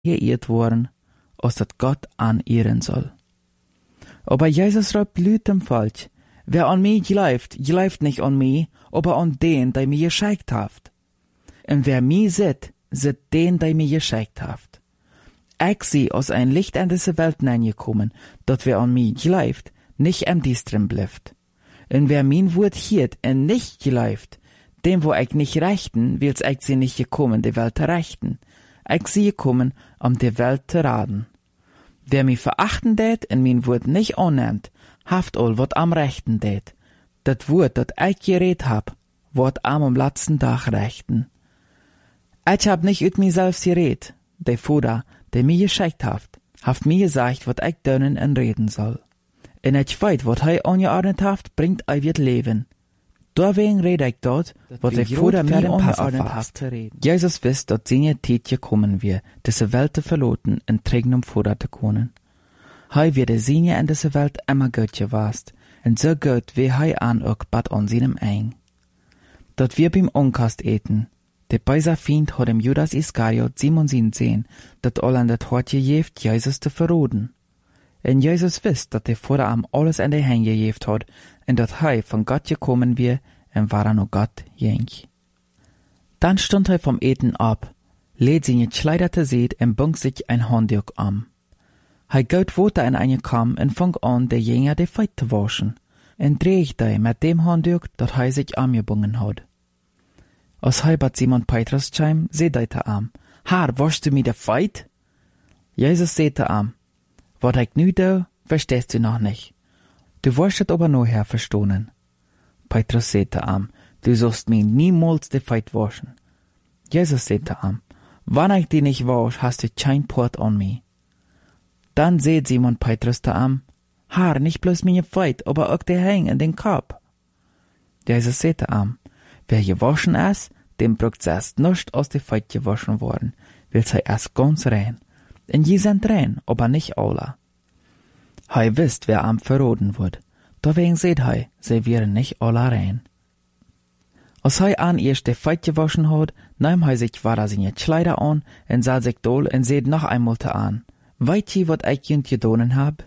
geehrt worden, als dat Gott anehren soll. Aber Jesus reibt Lütem falsch. Wer an mich geleift nicht an mich, aber an den, der mir geschickt haft. Und wer mich sieht den, der mir geschickt haft. Ich sie aus ein Licht in diese Welt hineingekommen, dat wer an mich geleift, nicht am Distrim bleibt. Und wer mein Wort hiert und nicht geleift, dem wo ich nicht rechten, wills ich sie nicht gekommen, die Welt zu rechten. Ich sie gekommen, die Welt zu raden. Wer mich verachten tät und mein Wort nicht annimmt, haft all wat am rechten tät. Dat Wort, dat ich geredet hab, wird am letzten Tag rechten. Ich hab nicht ut mich selbst geredet, der Vater, der mir geschickt haft mir gesagt, wat ich dönnen und reden soll. Und ich weiß, wat hei angeordnet haft, bringt ei wird leben. Deswegen rede ich dort, wat der Vater mir angeordnet haft zu reden. Jesus wisst, dat seine Zeit gekommen wir, diese Welt zu verloten und trägen Vater zu können. Hei wird der Sinje in diese Welt immer gut gewast, und so gut wie hei an auch bad an seinem Eng. Dat wir beim Onkast eten, der beiser Feind hat dem Judas Iskariot 17 sehen, dat all an dat Hort gejeft, Jesus zu verroden. Und Jesus wisst, dat der Vater am alles in die Hände gejeft hat, und dat hei von Gott gekommen wir, und war no Gott jenk. Dann stund hei vom Eten ab, lädt seine Kleider zu seht und bunk sich ein Handtuch am. Hei geht Water in eine Kam und fang an, der Jünger die Feit zu waschen, und dreht hei mit dem Handtuch, dat hei sich angebungen hat. Als hei bat Simon Petrus scheim, seht hei ta am, Herr, waschst du mir de Feit? Jesus seht ta am, wat ich nu do, verstehst du noch nicht. Du wirst aber nachher verstohnen. Petrus seht ta am, du sollst mir niemals de Feit waschen. Jesus seht ta am, wann ich die nicht wasch, hast du kein Port an mir. Dann seht Simon Petrus ta am, Herr, nicht bloß mir Feit, aber auch der Häng in den Kopf. Jesus seht ta am, wer gewaschen ist, dem braucht erst nicht aus der Feit gewaschen worden, will sei erst ganz rein. Und je sind rein, aber nicht alle. Hei wisst, wer am verroden wird. Deswegen seht hei, sie wären nicht alle rein. Als hei an erst der Feit gewaschen hat, nahm hei sich wahrer seine Kleider an, und sah sich doll und seht noch einmal ta an. Weißt ihr, wat ich jünt gedonen hab?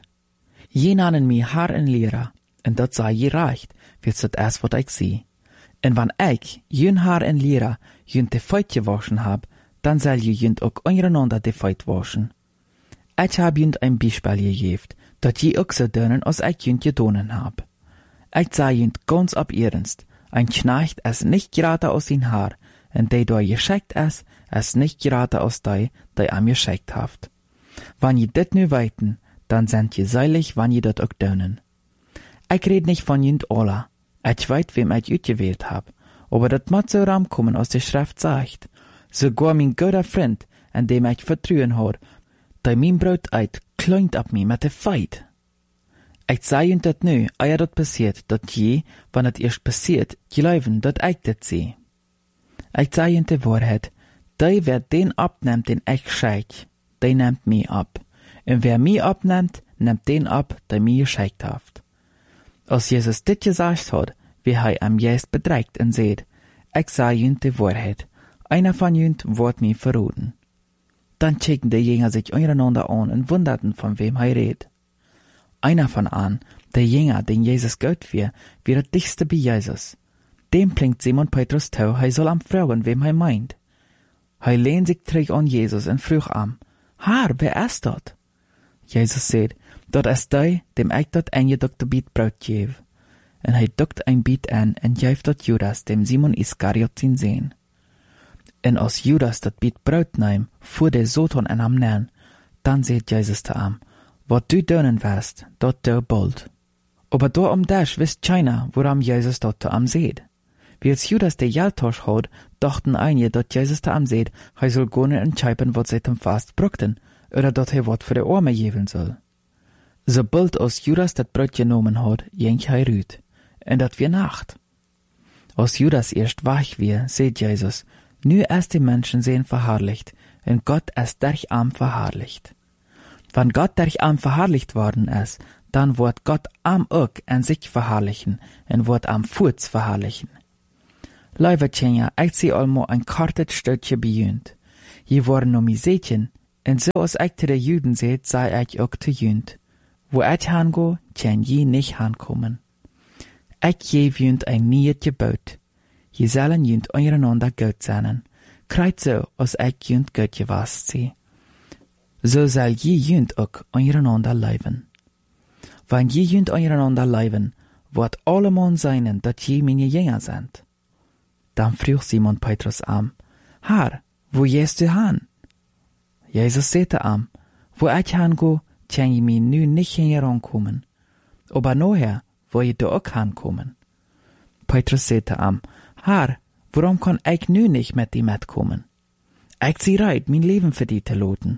Je nannen mi Herr en Lehrer, und dat sei je reicht, willst dat erst wat ich sieh. Und wann ich, jün Herr en Lehrer, jünt de Feit gewaschen hab, dann soll je jünt auch untereinander de Feit waschen. Ich hab jünt ein Beispiel gegeben, dat je auch so dönen, als ich jünt gedonen hab. Ich sah jünt ganz ab ernst, ein Knecht es nicht gerade aus den Haar, und der da geschickt es nicht gerade aus der am geschickt haft. Wann je dit nu weiten, dann sind je seilig, wann je dat auch dönen. Ich red nicht von jünt alla, ich weit, wem ich utgewählt hab, aber dat mat so ramkommen aus der Schrift sagt, sogar mein guter Freund, an dem ich vertrauen hat, der mein Brot eit, kleunt ab mir mit der Feit. Ich seh jünt dat nu, eia dat passiert, dat je, wann het erst passiert, geläuven, dat ich dat seh. Ich seh jünt de Wahrheit, der wer den abnimmt, den ich schick, der nimmt mich ab. Und wer mich abnimmt, nimmt den ab, der mir geschickt haft. Als Jesus dit gesagt hat, wie hei am Geist bedreigt und seht, ich sah jünt de Wahrheit, einer von jünt wird mich verroden. Dann checkten die Jünger sich untereinander an und wunderten, von wem hei redet. Einer von an, der Jünger, den Jesus Gott wir der dichtste bei Jesus. Dem blinkt Simon Petrus tau, hei soll am fragen, wem hei meint. Hei lehnt sich träg an Jesus und frug am, Herr, wer ist dat? Jesus seht, dat ist der, dem ich dat eingedokte Biet Brot gebe. Und hei dockt ein Biet an und geift dat Judas, dem Simon Iskariot sin sehen. Und als Judas dat Biet Brot nahm, fuhr der Satan an am Nern, dann seht Jesus ta am, wat du dönen wirst, dat du bald. Aber da das wisst keiner, woran Jesus dort ta am seht. Wie als Judas der Jaltosch hat, dachten einige, dat Jesus ta am seht, hei soll gonen entscheipen, wat setem Fast brockten, oder dat hei wat für de Arme geben soll. Sobald als Judas dat Brot genommen hat, jenk hei rüt, und dat wir Nacht. Als Judas erst wach wir, seht Jesus, nu erst die Menschen sehen verherrlicht, und Gott ist durch am verherrlicht. Wenn Gott durch am verherrlicht worden ist, dann wird Gott am auch an sich verherrlichen, und wird am Furz verherrlichen. Lieve Tjenja, ich seh allmo ein kartet Stückchen bejünt. Je worden no mi Sätchen, En zoals ik te de Juden zet, zei ik ook te Jund. Wo ik hango, kan je niet aankomen. Ik geef Jund een nieuw gebod. Je zullen Jund ondereinander goed zijn. Krijt zo als ik Jund goed gewast zie. Zo zal je Jund ook ondereinander leven. Wanneer je Jund ondereinander leven, wordt allemaal zijn dat je mijn jünger sind. Dan vroeg Simon Petrus aan, Herr, wo gehst du hin? Jezus zei aan, wo ik hango, kan je mij nu niet herankomen. Aber nachher, wo je da ook aankomen. Petrus zei aan, Herr, waarom kan ik nu niet met die metkomen? Ik zie rijt, mijn leven voor die te loten.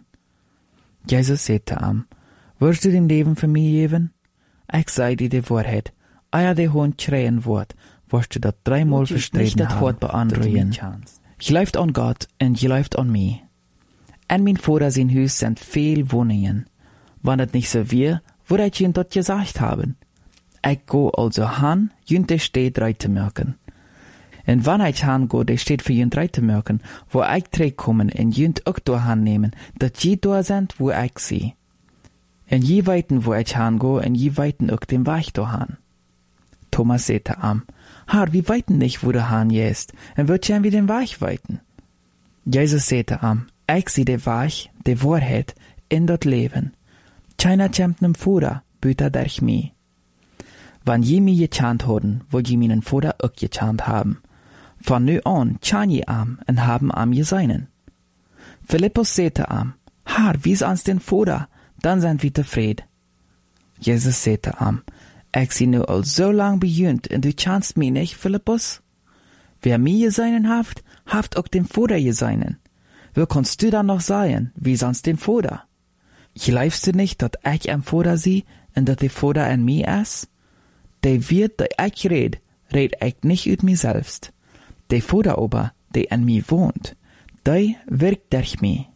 Jezus zei aan, wirst du dein Leben für mich geben? Ich sei dir die Wahrheit. Eier de Hund schreien wordt, wirst du dat 3-mal verstreden haben, Wort beandruien. Je läuft an Gott und je läuft an mich. En mein Vater sein Haus sind viel Wohnungen. Wann het nicht so wäre, würde ich ihnen dort gesagt haben. Ich go also han, jünt de steht drei zu merken. Und wann ich han go, de steht für jünt drei zu merken, wo ich kommen und jünt auch da han nehmen, dat je da sind, wo ich sie. Und je weiten, wo ich han go, und je weiten auch den Weg da han. Thomas sagte am, Herr, wir weiten nicht, wo der Han jest, und wird ja wie den Weg weiten. Jesus sagte am, ich sie de Weg, de Wahrheit, in dat Leben. Keiner kämmt nem Vater, büter durch mich. Wann je mir gechant haben, wo je meinen Vater auch gechant haben. Von nu an chan je am, und haben am je seinen. Philippus sagte am, Herr, wies ans den Vater, dann sind wir zufrieden. Jesus sagte am, ich sie nu al so lang bejünt, und du chanst mich nicht, Philippus? Wer mir seinen haft auch den Vater je seinen. Wo kannst du dann noch sein, wie sonst den Vater? Glaubst du nicht, dat ich am Vater sie, und dat der Vater an mir ist? Der wird, der ich red ich nicht ut mir selbst. Der Vater aber, der an mir wohnt, der wirkt durch mich.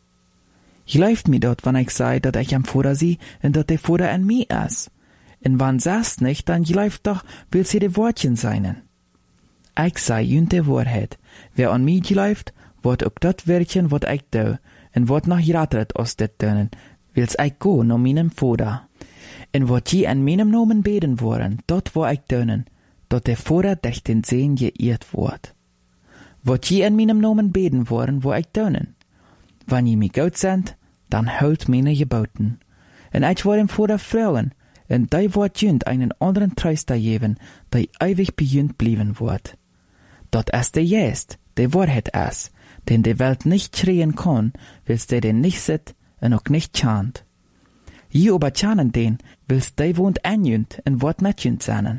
Glaubt mir dort, wenn ich sei, dat ich am Vater sie, und dat der Vater an mir ist. Und wann sagst nicht, dann glaubt doch, will sie die Wortchen seinen. Ich sei jünt die Wahrheit. Wer an mich glaubt, wird auch dat Wörtchen, wat ich do, und wird noch rattert aus det dönen, wils ich go no meinem Vater. Und wat je an meinem Namen beten wollen, dort wo ich dönen, dort der Vater durch den Sehen geirrt wird. Wat je an meinem Namen beten wollen, wo ich dönen. Wann je mir gut sind, dann hält meine Geboten. Und ich will dem Vater fragen, und die wird jünd einen anderen Tröster geben, der ewig bejünd blieben wird. Dort ist der Jest, der Wahrheit ist, den die Welt nicht schreien kann, wils der den nicht sieht und auch nicht chant. Je aber chanen den, wils der wohnt anjünd und wird nicht jünd sein.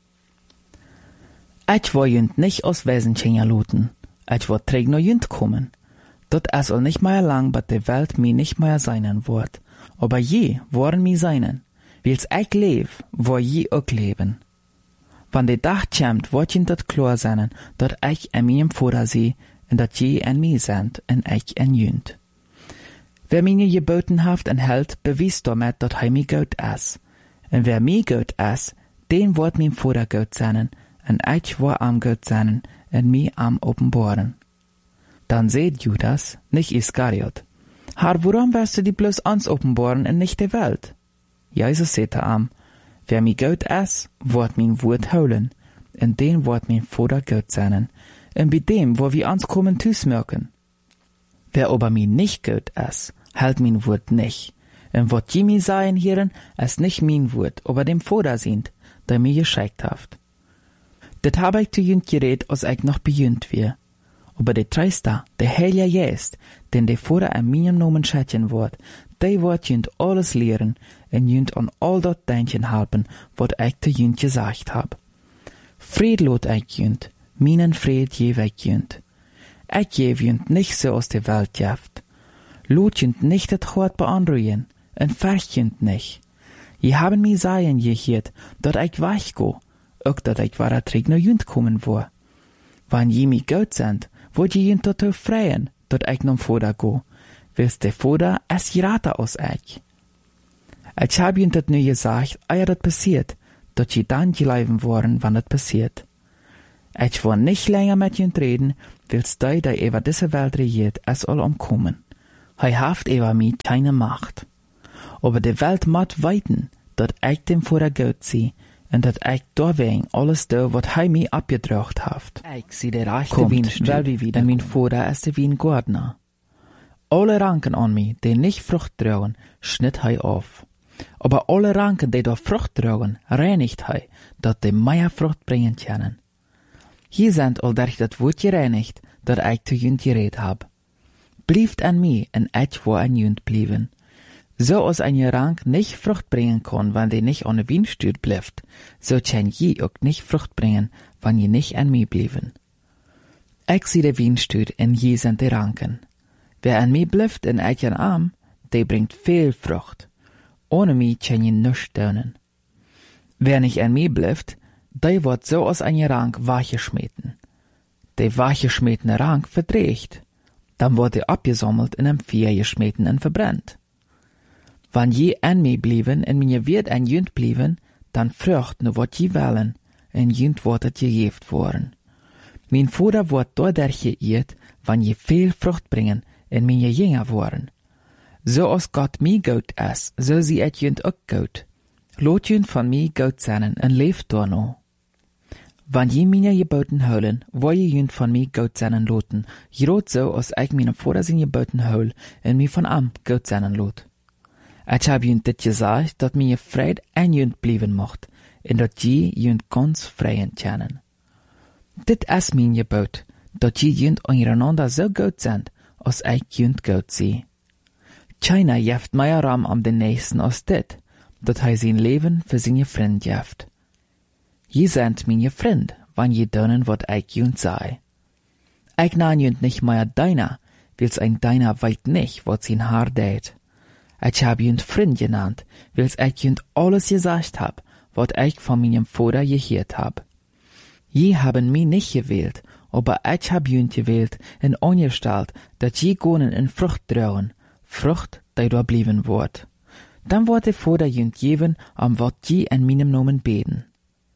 Ich will jünd nicht aus Wesenchen luten, ich will träg no jünd kommen. Dort ist all nicht mehr lang, but die Welt mir nicht mehr seinen wird, aber je wollen mir seinen. Wils ich leb, wo je auch leben. Wann der Tag kommt, wird jünd dat klar sein, dat ich an meinem Vater sehe, und dat je an mir sind, und ich an jünd. Wer mir geboten haft und hält, beweist damit, dat mir gut ist. Und wer mir gut ist, den wird mein Vater gut sein, und ich wird am gut sein, und mir am offenbaren. Dann seht Judas, nicht Iskariot, Herr, warum wirst du die bloß ans offenbaren und nicht der Welt? Jesus sagte am, wer mir gut ist, wird mein Wort holen, und den wird mein Vater gut sein, und bei dem, wo wir ans kommen, merken. Wer aber mir nicht gut ist, hält mein Wort nicht, und wat je mir sagen hieren, ist nicht mein Wort, aber dem Vater sind, der mir geschickt hat. Det habe ich zu jünd geredet, als ich noch bejünd wir. Aber der Tröster, der Heilige Geist, den der Vater an meinem Namen schicken wird, der wird jünd alles lehren und jünd an all dat denken helfen, wat ich zu jünd gesagt hab. Fried lot ich jünd, meinen Fried geb ich jünd. Ich geb jünd nicht so aus der Welt jaft. Lot jünd nicht das Hort beandruien, und färcht jünd nicht. Je haben mir sagen gehört, dat ich weich go, auch dat ich wahrer träg no jünd kommen wo. Wann je mi gut sind, wollt je jünd dazu freien, dat ich nom Vater go, wils der Vater es rate aus ich. Ich hab jünd dat nu gesagt, eia dat passiert, dat je dann gelaufen worden, wann dat passiert. Ich will nicht länger mit jünd reden, wils die über diese Welt regiert, es all umkommen. Hij haft über mi keine Macht. Aber de Welt moet weten, dat ik dem Vater gut zie, en dat ik doorwegen alles doe wat hij mij abgedrocht haft. Ik zie de rechte Wienstuhl, en mijn Vater is de Wiengardner. Alle Ranken an mij, die nicht Frucht tragen, schnitt hij af. Aber alle Ranken, die door Frucht tragen, reinigt hij, dat die mehr Frucht bringen können. Hier sind al durch dat Wort gereinigt, dat ik zu jünd geredet hab. Blieft an mij, en ik wo an jünd blieben. So als ein Rank nicht Frucht bringen kann, wenn die nicht an der Wienstuhl bleibt, so kann je auch nicht Frucht bringen, wenn je nicht an mir blieben. Ich sehe der Wienstuhl, en je sind die Ranken. Wer an mir bleibt en ich an Arm, der bringt viel Frucht. Ohne mich kann je nichts tun. Wer nicht an mir bleibt, der wird so als ein Rank wachgeschmeten. Der wachgeschmetene Rank verdreht. Dann wird er abgesammelt in einem Feuer geschmeten und verbrennt. Wenn je an mir blieben en mir wird an jünd blieben, dann frucht nur wat je wollen, en jünd wordt het gegeeft worden. Mijn Vater wordt doordat geëerd, wenn je veel Frucht bringen en mijn jünger worden. So als Gott mij goed is, so zie het jünd ook goed. Laat jünd van mij goed zijn en leeft door no. Wenn je mijn geboten houden, wil je jünd van mij goed zijn laten, groot zo als ik mijn Vater zijn geboten houd en mij van am goed zijn laat. Ich hab jünd dit gesagt, dat mir Fried an jünd blieben mocht, en dat je jünd ganz freien kennen. Dit is mijn gebot, dat je jünd ondereinander so gut sind, als ich jünd gut zie. Keiner jeft mehr Ram am den Nächsten als dit, dat hij sein Leben für seine Freund jeft. Je sind mijn Freund, wann je donen wat ich jünd sei. Ich nan jünd nicht mehr deiner, wils ein deiner weit nicht, wat sein Haar deed. Ich hab jünd Freund genannt, wils ich jünd alles gesagt hab, wat ich von meinem Vater gehört hab. Je haben mich nicht gewählt, aber ich hab jünd gewählt en angestellt, dat je gonen in Frucht tragen, Frucht, die da blieben wird. Dann wird der Vater jünd geben, am wat je in meinem Namen beten.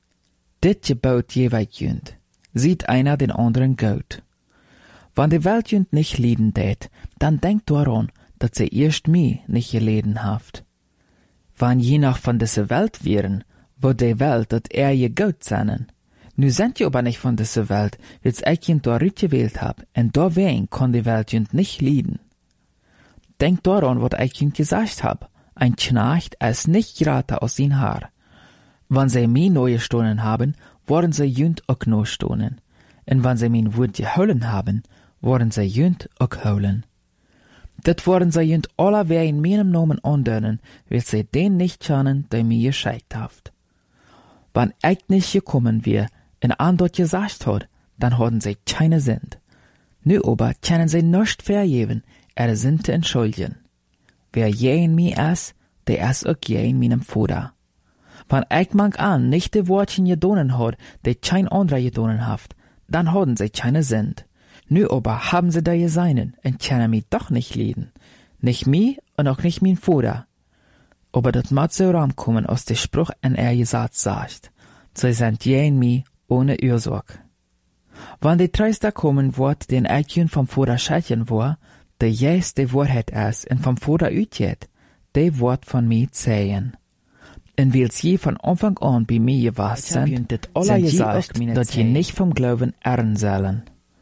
Dit gebot je weit jünd, sieht einer den anderen gut. Wenn die Welt jünd nicht lieden tät, dann denkt daran, dat sie erst mich nicht geleden haft. Wann je noch von dieser Welt wären, wo die Welt dat je gut seinen. Nu sind je aber nicht von dieser Welt, wils ich jünd da gewählt hab, en doorwegen kann die Welt jünd nicht lieden. Denkt daran, wat ich jünd gesagt hab, ein Knecht ist nicht gerade aus sein Haar. Wann sie mich neue Stunden haben, worden sie jünd auch no stunden. En wann sie mein Wort geholen haben, worden sie jünd auch holen. Dat worden sie jünd alle wer in meinem Namen andönen, will sie den nicht kennen, der mir gescheit haft. Wann ich nicht gekommen wär, en andort gesagt hat, dann hadden sie keine Sinn. Nu aber können sie nicht vergeben, sind zu entschuldigen. Wer je in mir ist, der ist auch je in meinem Vater. Wann ich manch an nicht die Wortchen gedonen hat, die kein anderer gedonen haft, dann hadden sie keine Sinn. Nu aber haben sie da seinen und können mich doch nicht leiden. Nicht mich und auch nicht mein Vater. Aber dat mag so rankommen, aus der Spruch en gesagt sagt. Sie sind je in mich ohne Ursorge. Wann die Treister kommen wird, den ich vom Vater scheiden war, der jes die Wahrheit ist und vom Vater utgeht, der wird von mir zählen. Und wils je von Anfang an bei mir gewesen sind je auch, dass je nicht vom Glauben ehren sollen.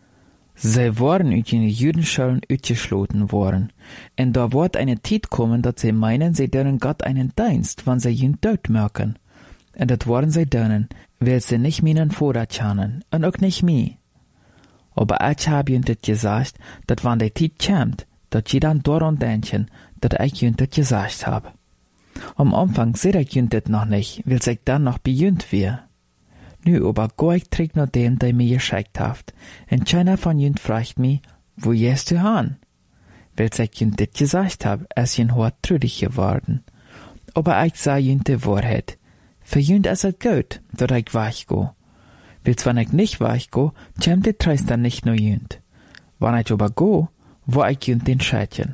Sie waren uit den Judenschulen uitgesloten worden, und da wird eine Zeit kommen, dass sie meinen, sie dürfen Gott einen Dienst, wenn sie ihn dort merken. Und das werden sie dürfen, weil sie nicht meinen Vater kennen, und auch nicht mich. Aber ich habe ihnen das gesagt, dass wenn die Zeit kommt, dass sie dann daran denken, dass ich ihnen das gesagt habe. Am Anfang sehe ich ihnen das noch nicht, weil ich dann noch bei ihnen wäre. Nu aber go ich träg nur dem, der mir geschickt haft, und keiner von jünd fragt mich, wo gehst du han? Weil ich jünd dit gesagt hab, ist jünd hart trüdig geworden. Aber ich sah jünd die Wahrheit. Für jünd ist es gut, dass ich weich go. Weil wenn ich nicht weich go, kämt die Treister nicht nur jünd. Wenn ich aber go, wo ich jünd den Scheitchen.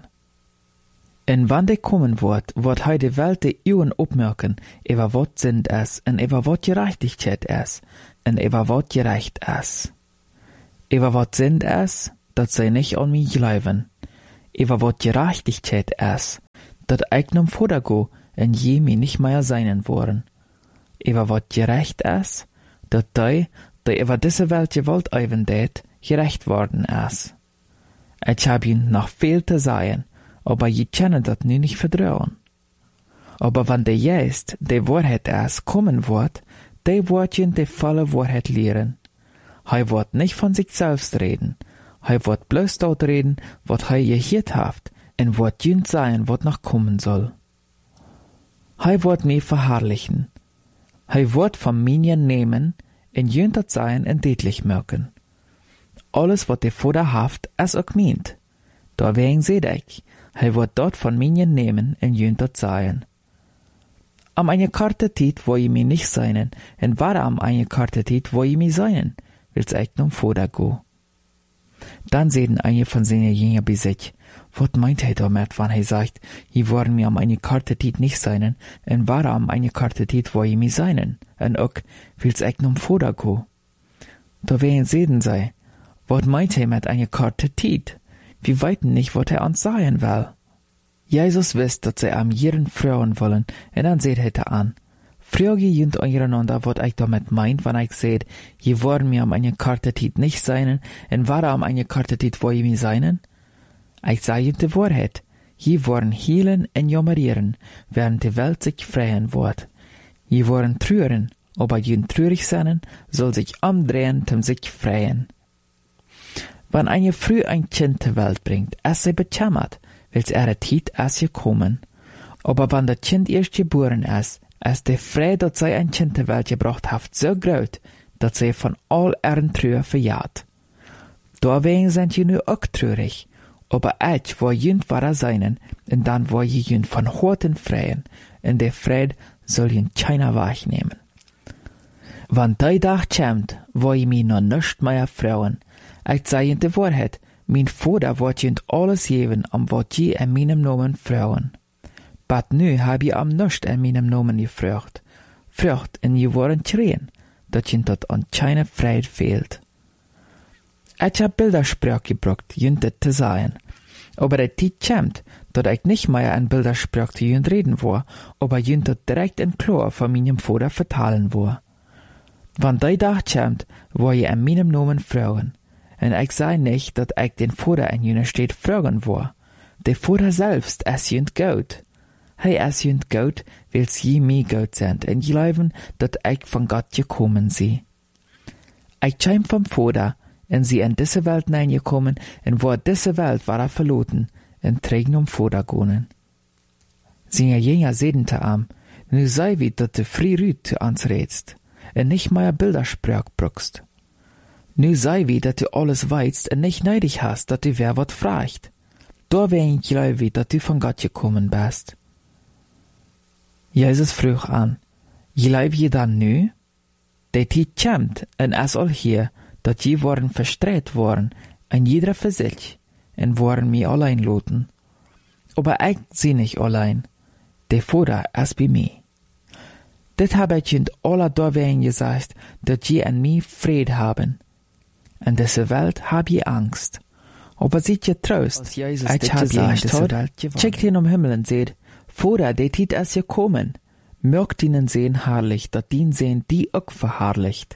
En wann de kommen wird hij de Welt de Uhren opmerken, über wat sind es, en über wat Gerechtigkeit es, en über wat gerecht es. Über wat sind es, dat sie nicht an mich glauben. Eva wat Gerechtigkeit is, dat ik nom Vader go en je mij niet meer zijn worden. Eva wat gerecht is, dat die over deze Welt gewollt even deed, gerecht worden is. Ik heb je nog veel te zeggen, aber je kennen dat nu niet vertrouwen. Aber wann de Geist, de Wahrheit is, kommen wordt, de wordt je de volle Wahrheit leren. Hij wordt niet van zichzelf reden, hij wordt bloß dort reden, wat hij gehört heeft, en wordt je zijn wat nog kommen soll. Hij wordt mij verherrlichen. Hij wordt van mij nemen, en je dat zijn en deutlich maken. Alles wat de Vader heeft, is ook meent. Daarwegen zeg ik, hij wordt dort van mij nemen, en je dat zijn. Am eine korte tijd wo je mij niet zijn, en waarom eine korte tijd wo je mij zijn, wils ik nom Vader go. Dan zeiden eine von seinen Jünger bei sich, wat meint hij damit, wann hij sagt, je worden mir am eine korte tijd nicht sein, en waarom eine korte tijd wo je mij zijn, en ook, wils ik nom Vader go. Daarwegen zeiden zij, wat meint hij met eine korte tijd? Wir weiten nicht, wat hij ons sagen will. Jesus wisst, dat zij am jeden frauen wollen, en dan seht hij an. Frage jünt untereinander, wat ich damit meint, wann ich seht, je worden mir am eine korte tijd nicht sein, en waarom eine korte tijd wo je mij zijn? Ich sage jünt de Wahrheit, je worden heelen en jammerieren, während de Welt sich freien wird. Je worden trüren, aber jünt trürig sein, soll sich umdrehen, sich freien. Wann eine früh ein Kind zur Welt bringt, ist sie bejammert, wils ihre Zeit ist gekommen. Aber wann das Kind erst geboren ist die Freude, dass sie ein Kind zur Welt gebracht hat, so groß, dass sie von all ihren Trühe verjagt. Deswegen sind sie nu auch traurig, aber ich war jünd wahrer seinen, und dann war je jünd von Horten freien, und der Freude soll jünd keiner wahrnehmen. Wann die Tag kommt, wo je mich noch nicht mehr freuen, ich sage jünd die Wahrheit, mein Vater wird jünd alles geben, wat je in meinem Namen freuen. But nu hab je am nicht in meinem Namen gefrucht. Frucht en je worden schreien, dat jünd dat an keine Freude fehlt. Ich hab Bildersprach gebraucht, jünd dit zu sagen. Aber der Zeit kommt, dat ich nicht mehr an Bildersprach zu jünd reden war, aber jünd dat direkt in klar von meinem Vater vertalen war. Wann die Tag kommt, wo je in meinem Namen freuen. En ich sei nicht, dat ich den Vater in jüner steht fragen war. Der Vater selbst ist jünd gut. Hij is jünd gut, wils je mir gut sind, en je leben, dat ich von Gott gekommen sie. Ich kam vom Vater, en sie in diese Welt hineingekommen, en wo diese Welt war verloren, en trägen Vater gonen. Seine Jünger sehen am, nu sei wie, dat du frei rüt zu uns redst, en nicht mehr Bildersprach brauchst. Nu sei wie, dat du alles weißt, en nicht neidig hast, dat du wer wat fragt. Deswegen glaube ich, dat du von Gott gekommen bist. Jesus vroeg an, Gleib je dan nu? De tijd komt, en is al hier, dat je worden verstreit worden, en jeder für sich, en worden mij allein loten. Aber ich sie nicht allein, de Vater ist bei mir. Dit habe ich in aller Dorwegen gesagt, dat je an mir Fried haben. In dieser Welt hab je Angst. Aber seht je Trost, ich hab je in dieser Welt gewonnen. Checkt hin Himmel und seht, Vater, de Tid ist gekommen. Mögt ihnen sehen herrlich, dat dien sehen die auch verherrlicht.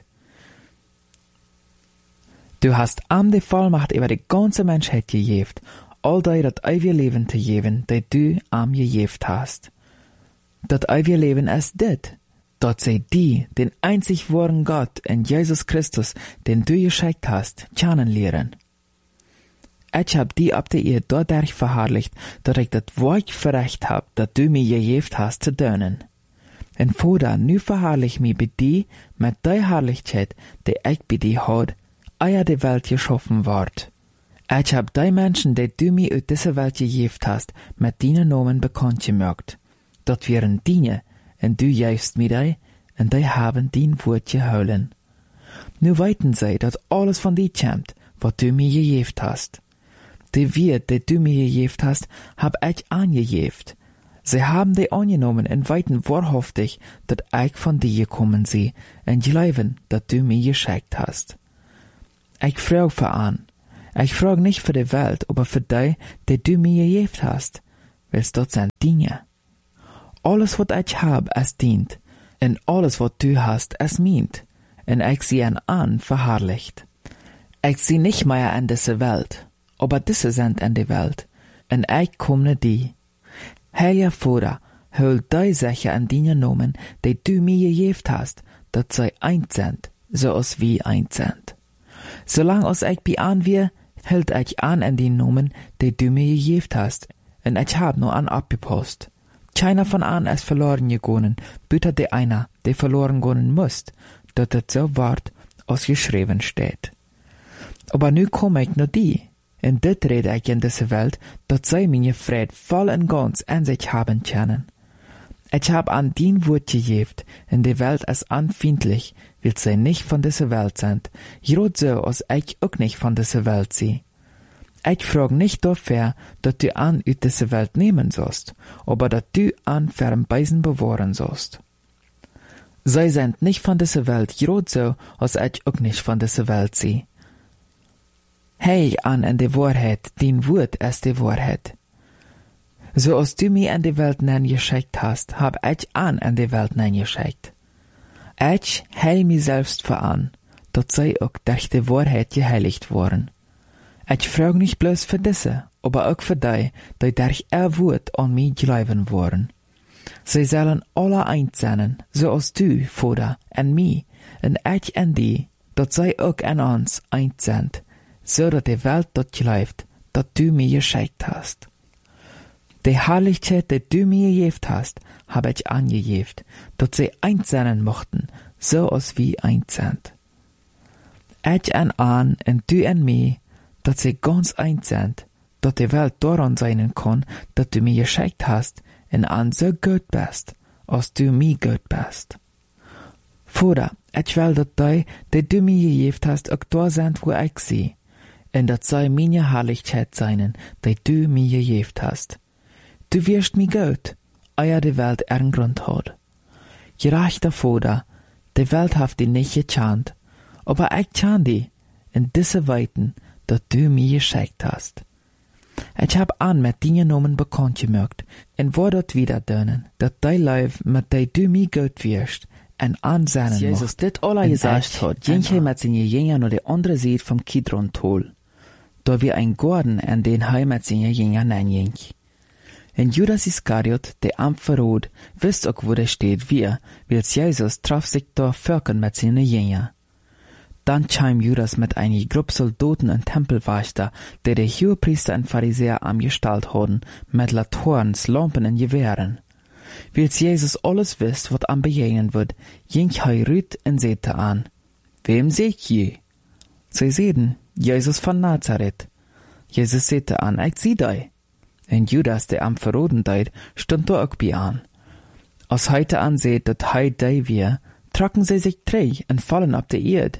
Du hast am die Vollmacht über die ganze Menschheit gegeben, all die dat ewige Leben zu geben, die du am gegeben hast. Dat ewige Leben ist dit, dat sie die, den einzig wahren Gott in Jesus Christus, den du geschickt hast, kennenlernen. Ich hab die ab der Ehe dadurch verherrlicht, dat ich dat Wort verrecht hab, dat du mir gegeben hast zu dienen. En Vater, nu verherrlich mich bei dir mit der Herrlichkeit, die ich bei dir hat, ehe die Welt geschaffen ward. Ich hab die Menschen, die du mir aus dieser Welt gegeben hast, mit deinen Namen bekannt gemacht. Dat wären deine, und du gibst mir die, und die haben dein Wort geholen. Nu weiten sie, dat alles von dir kommt, was du mir gegeben hast. Die Wort, die du mir gegeben hast, hab ich angegeben. Sie haben die angenommen und weiten wahrhaftig, dat ich von dir gekommen sie, und glauben, dat du mir geschickt hast. Ich frage an, Ich frag nicht für die Welt, aber für die du mir gegeben hast, weil's dort sind Dinge. Alles, was ich hab, es dient, und alles, was du hast, es meint, und ich sie an verherrlicht. Ich sie nicht mehr in diese Welt, aber diese sind in die Welt, und ich komme die. Heiliger Vater, hol die Sachen an deine Namen, die du mir gegeben hast, dass sie eins sind, so als wir eins sind. Solange als ich bei an wir, hält ich an die Namen, die du mir gegeben hast, und ich hab nur an abgepost. Keiner von an ist verloren gegangen, büter der einer, der verloren gehen muss, dass es so wort, als geschrieben steht. Aber nu komme ich nur die, und dit rede ich in diese Welt, dass sie meine Fried voll und ganz an sich haben können. Ich hab an din Wort gegeben, in die Welt ist anfindlich, weil sie nicht von dieser Welt sind, gerade so, als ich auch nicht von dieser Welt sie. Ich frag nicht dafür, dass du an aus dieser Welt nehmen sollst, aber dass du an fern Beisen bewahren sollst. Sie sind nicht von dieser Welt, gerade so, als ich auch nicht von dieser Welt sie. Hey an in die Wahrheit, dein Wort ist die Wahrheit. So als du mir in die Welt geschickt hast, hab ich an in die Welt geschickt. Ich heil mich selbst vor an, dass sie auch durch die Wahrheit geheiligt worden. Ich frag nicht bloß für diese, aber auch für die durch ihr Wort an mich glauben worden. Sie sollen alle eins sein, so als du, Vater, und mich, und ich und die, dass sie auch an uns eins sind, so dass die Welt dort glaubt, dass du mir geschickt hast. Die Herrlichkeit, die du mir gegeben hast, hab ich angegeben, dass sie eins sein mochten, so als wir eins sind. Ich und du und mich, dass sie ganz eins sind, dass die Welt daran sein kann, dass du mir geschickt hast, und an so gut bist, als du mir gut bist. Vater, ich will, dass die du mir gegeben hast, auch da sind, wo ich sie, und dass sie meine Herrlichkeit sein, die du mir gegeben hast. Du wirst mir gut, ehe die Welt ihren Grund hat. Gerechter Vater, die Welt hat die nicht gekannt, aber ich kann die, in diese Weiten, dass du mir geschickt hast. Ich hab an mit deinen Namen bekannt gemacht, und war dort wieder dönen, dass dein Leib, mit dem du mir gut wirst, en aanzennen Jesus mocht. dit alle gesagt hat, ging hij met zijn jünger naar de andere Seite vom Kidron-Tal. Da wir ein Garten an den hij met zijn jünger neinging. En Judas Iskariot, der Amtverrot, wisst auch, wo der steht, wie, wils Jesus traf sich da völken mit seinen Jünger. Dann kam Judas mit einer Gruppe Soldaten und Tempelwächter, die die Hohepriester und Pharisäer angestellt hatten, mit Laterns, Lampen und Gewehren. Wils Jesus alles wisst, was am begegnen wird, ging hij rüt und sehte an. Wem seht je? Sie sehten, Jesus von Nazareth. Jesus sehte an, ich sieh dei. Und Judas, der am Verroten deit, stund da auch bei an. Als heute anseht, dat hij dei wir, trocken sie sich drei und fallen ab der Erde.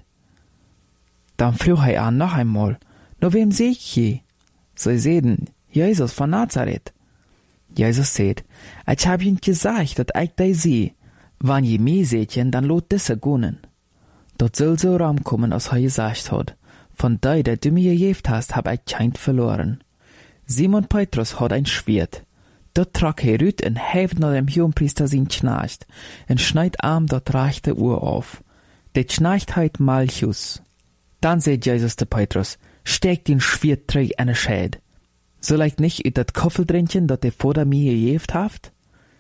Dann frug hij an noch einmal, nur wem seh ich je? Sie sehten, Jesus von Nazareth. Jesus seht, ich hab ihnen gesagt, dat ich dei seh. Wann je mehr sehtchen, dann lot disse gonen. Dort soll so Raum kommen, als hij gesagt hat. Von dei, der du mir gegeben hast, hab ich kein verloren. Simon Petrus hat ein Schwert. Dort trag er rüt und heft nach dem Hohenpriester sein Knecht, und schneid arm dort rechte Uhr auf. Der Knecht heit Malchus. Dann seht Jesus der Petrus, steck den Schwert träg an der Schäd. Soll ich nicht ut dat Koffeldränkchen, dat der Vater mir gegeben haft?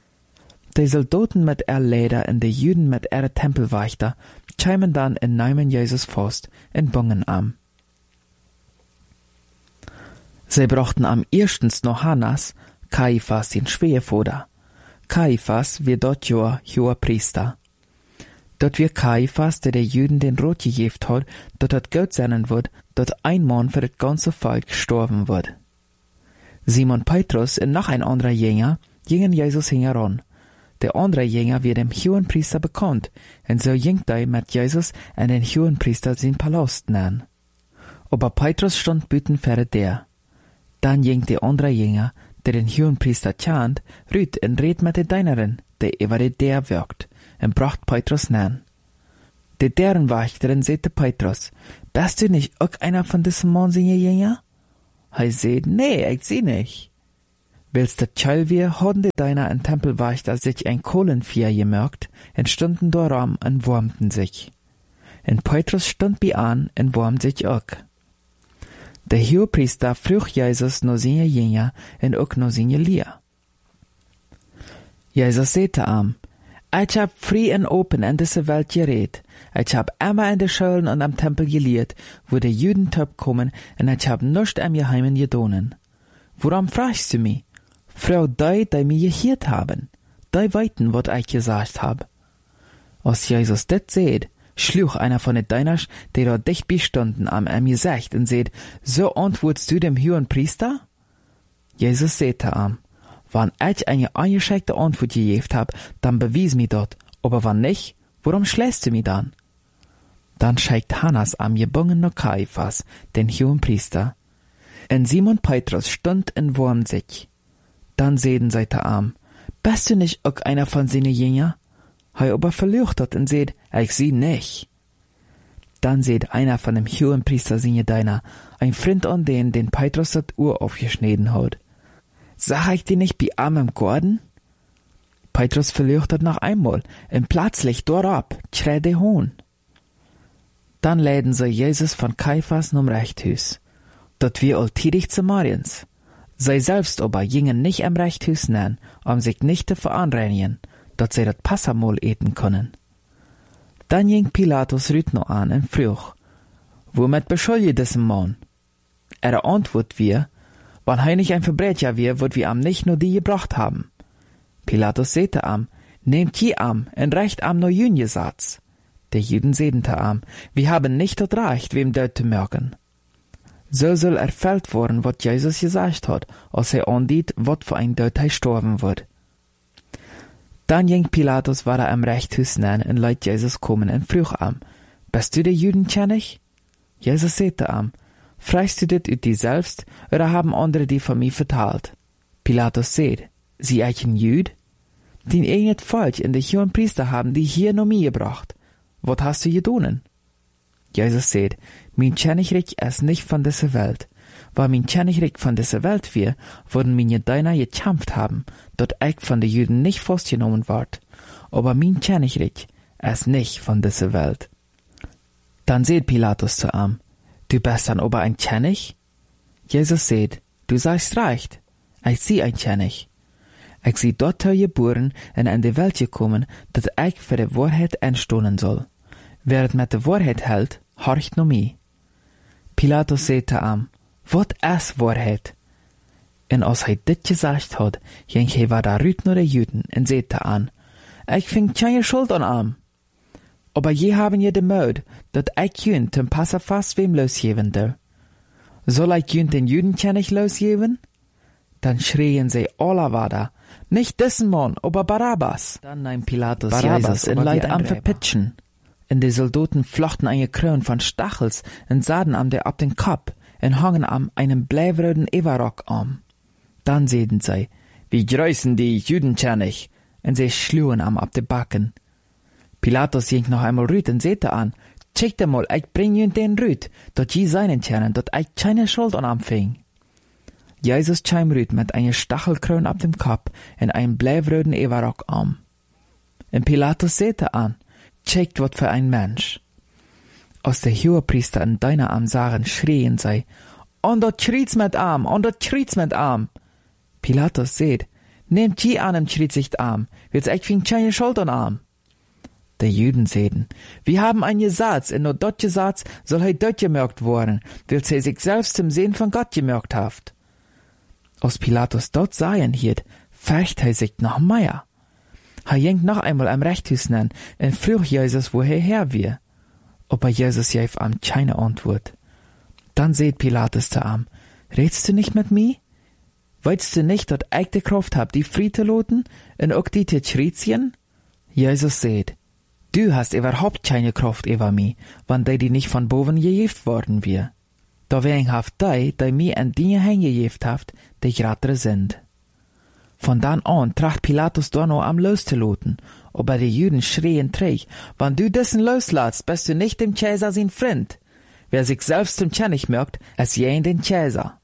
Die Soldaten mit er Leder und die Juden mit er Tempelwächter kämen dann in nehmen Jesus fast und bungen am. Sie brachten am erstens noch Hannas, Kaiphas den Schwiegervater. Kaiphas wird dort Hohepriester. Dort wird Kaiphas, der Juden den Rot gegeben hat, dort hat Gott sein wird, dort ein Mann für das ganze Volk gestorben wird. Simon Petrus und noch ein anderer Jünger gingen Jesus heran. Der andere Jünger wird dem Hohenpriester bekannt, und so ging er mit Jesus an den Hohenpriester sein Palast nahen. Aber Petrus stand büten für der. Dann ging der andere Jünger, der den Hohenpriester kannt, rüt und red mit der Dienerin, der über der wirkt, und bracht Petrus nahen. Der deren Wächterin sagte Petrus, bist du nicht auch einer von diesem Mann seine Jünger? Er sagt, nee, ich sie nicht. Willst du tschall wir, haben die Deiner in Tempelwächter sich ein Kohlenfeuer gemerkt, und stunden darum und wärmten sich. Und Petrus stund bei an und wärmt sich auch. Der Hohepriester frug Jesus noch seine Jünger und auch noch seine Lehrer. Jesus sagte ihm, ich hab frei und open in diese Welt geredet. Ich hab immer in de Schulen und am Tempel gelehrt, wo die Juden top kommen, und ich hab nichts am Geheimen gedonen. Warum fragst du mich? Frau die mir gehört haben. Die weiten, wat ich gesagt hab. Als Jesus dit seht, schlug einer von den Deiners, die da dicht bestanden, am gesagt und seht, so antwortest du dem hohen Priester? Jesus sagte ihm, wenn ich eine eingeschränkte Antwort gegeben hab, dann bewies mir dort, aber wenn nicht, warum schlägst du mich dann? Dann schickt Hannas am gebungenen Kaiphas, den hohen Priester. Und Simon Petrus stund und wärmt sich. Dann sehen sie zu ihm, bist du nicht auch einer von seinen Jünger? Er aber verleuchtet und seht, ich sie nicht. Dann seht einer von dem hohen Priester seine Diener, ein Freund an den Petrus das Ohr aufgeschnitten hat. Sag ich dir nicht bei ihm im Garten? Petrus verleuchtet noch einmal, und plötzlich dort schreit der Hohn. Dann läden sie Jesus von Kaiphas zum Reichthus. Dort wir alltäglich zu Mariens. Sie selbst aber gingen nicht am Reichthus nein, sich nicht zu veranreinigen, dort sie das Passamol eten können. Dann ging Pilatus Rüd noch an und frug, womit beschuldigt diesen Mann? Er antwortet wir, wenn er nicht ein Verbrecher wir, wird wir am nicht nur die gebracht haben. Pilatus sagte am, nehmt je am und recht am no Jüngesatz. Die Juden sedente am, wir haben nicht das Recht, wem dort zu merken. So soll erfüllt worden, was Jesus gesagt hat, als er andiet, wat für ein Dort er sterben wird. Dann ging Pilatus weiter am Reichthus nein und leit Jesus kommen und frug am, bist du der Judenkennig? Jesus sagte am, fragst du dit ut die selbst, oder haben andere die von mir vertalt? Pilatus sagt, sie eichen Jüd? Den irgendet falsch in die hohen Priester haben die hier noch mir gebracht. Wat hast du gedonen? Jesus sagt, mein Königreich ist nicht von dieser Welt. Weil mein Königreich von dieser Welt wir, würden meine Diener gekämpft haben, dort ich von den Juden nicht festgenommen ward. Aber mein Königreich ist nicht von dieser Welt. Dann sagt Pilatus zu ihm, du bist dann aber ein König? Jesus sagt, du sagst recht, ich sie ein König. Ich sie dort geboren und in die Welt gekommen, dass ich für die Wahrheit einstehen soll. Wer es mit der Wahrheit hält, horcht nur mich. Pilatus sagte ihm, wat ist Wahrheit? Und als er dit gesagt hat, ging er weiter rüt nach den Juden und sagte an, ich fing keine Schuld an ihm. Aber je haben je de Möd, dat ich jünt zum Passafast wem losgeben der. Soll ich jünt den Judenkönig losgeben? Dann schrien sie alle weiter, nicht diesen Mann, aber Barabbas. Dann nahm Pilatus Jesus in Leid am verpitschen. Und die Soldaten flochten eine Krone von Stachels und sahen am der ab den Kopf und hangen am einen bleiwröden Everrock am. Dann sehen sie, wie grüßen die Judenkönig, und sie schlugen am ab de Backen. Pilatus ging noch einmal rüt und sagte an, check mal, ich bring jünt den rüt, dort je seinen Kernen, dort ich keine Schuld an am fing. Jesus kam rüt mit einer Stachelkrone ab dem Kopf und einem bleiwröden Everrock am. Und Pilatus sagte an, checkt wat für ein Mensch. Als der Hohepriester und Diener am sahen, schrien sie, und dort schriet's mit Arm, und dort schriet's mit Arm. Pilatus seht, nehmt je an und schriet sich Arm, wird's echt wie keine Schuld an Arm. Die Juden sehen, wir haben ein Gesetz, und nur dort Gesetz soll er dort gemerkt worden, weil sie sich selbst zum Sehen von Gott gemerkt haft. Als Pilatus dort seien hielt, färcht er sich noch mehr. Er ging noch einmal am Reichthus nennen und frug Jesus, woher her wir. Aber Jesus gab ihm keine Antwort. Dann seht Pilatus zu ihm, redst du nicht mit mir? Weißt du nicht, dass ich die Kraft hab, die frei zu loten und auch die zu schriezien? Jesus seht, du hast überhaupt keine Kraft über mich, wenn die nicht von boven gegeben worden wir. Da wegen haft die mir an Dinge hingegeben haft, die gerade sind. Von dann an tracht Pilatus da noch am loszuloten, aber die Juden schrien träg, wenn du dessen loslässt, bist du nicht dem Cäsar sein Freund. wer sich selbst zum König merkt, als jen den Cäsar.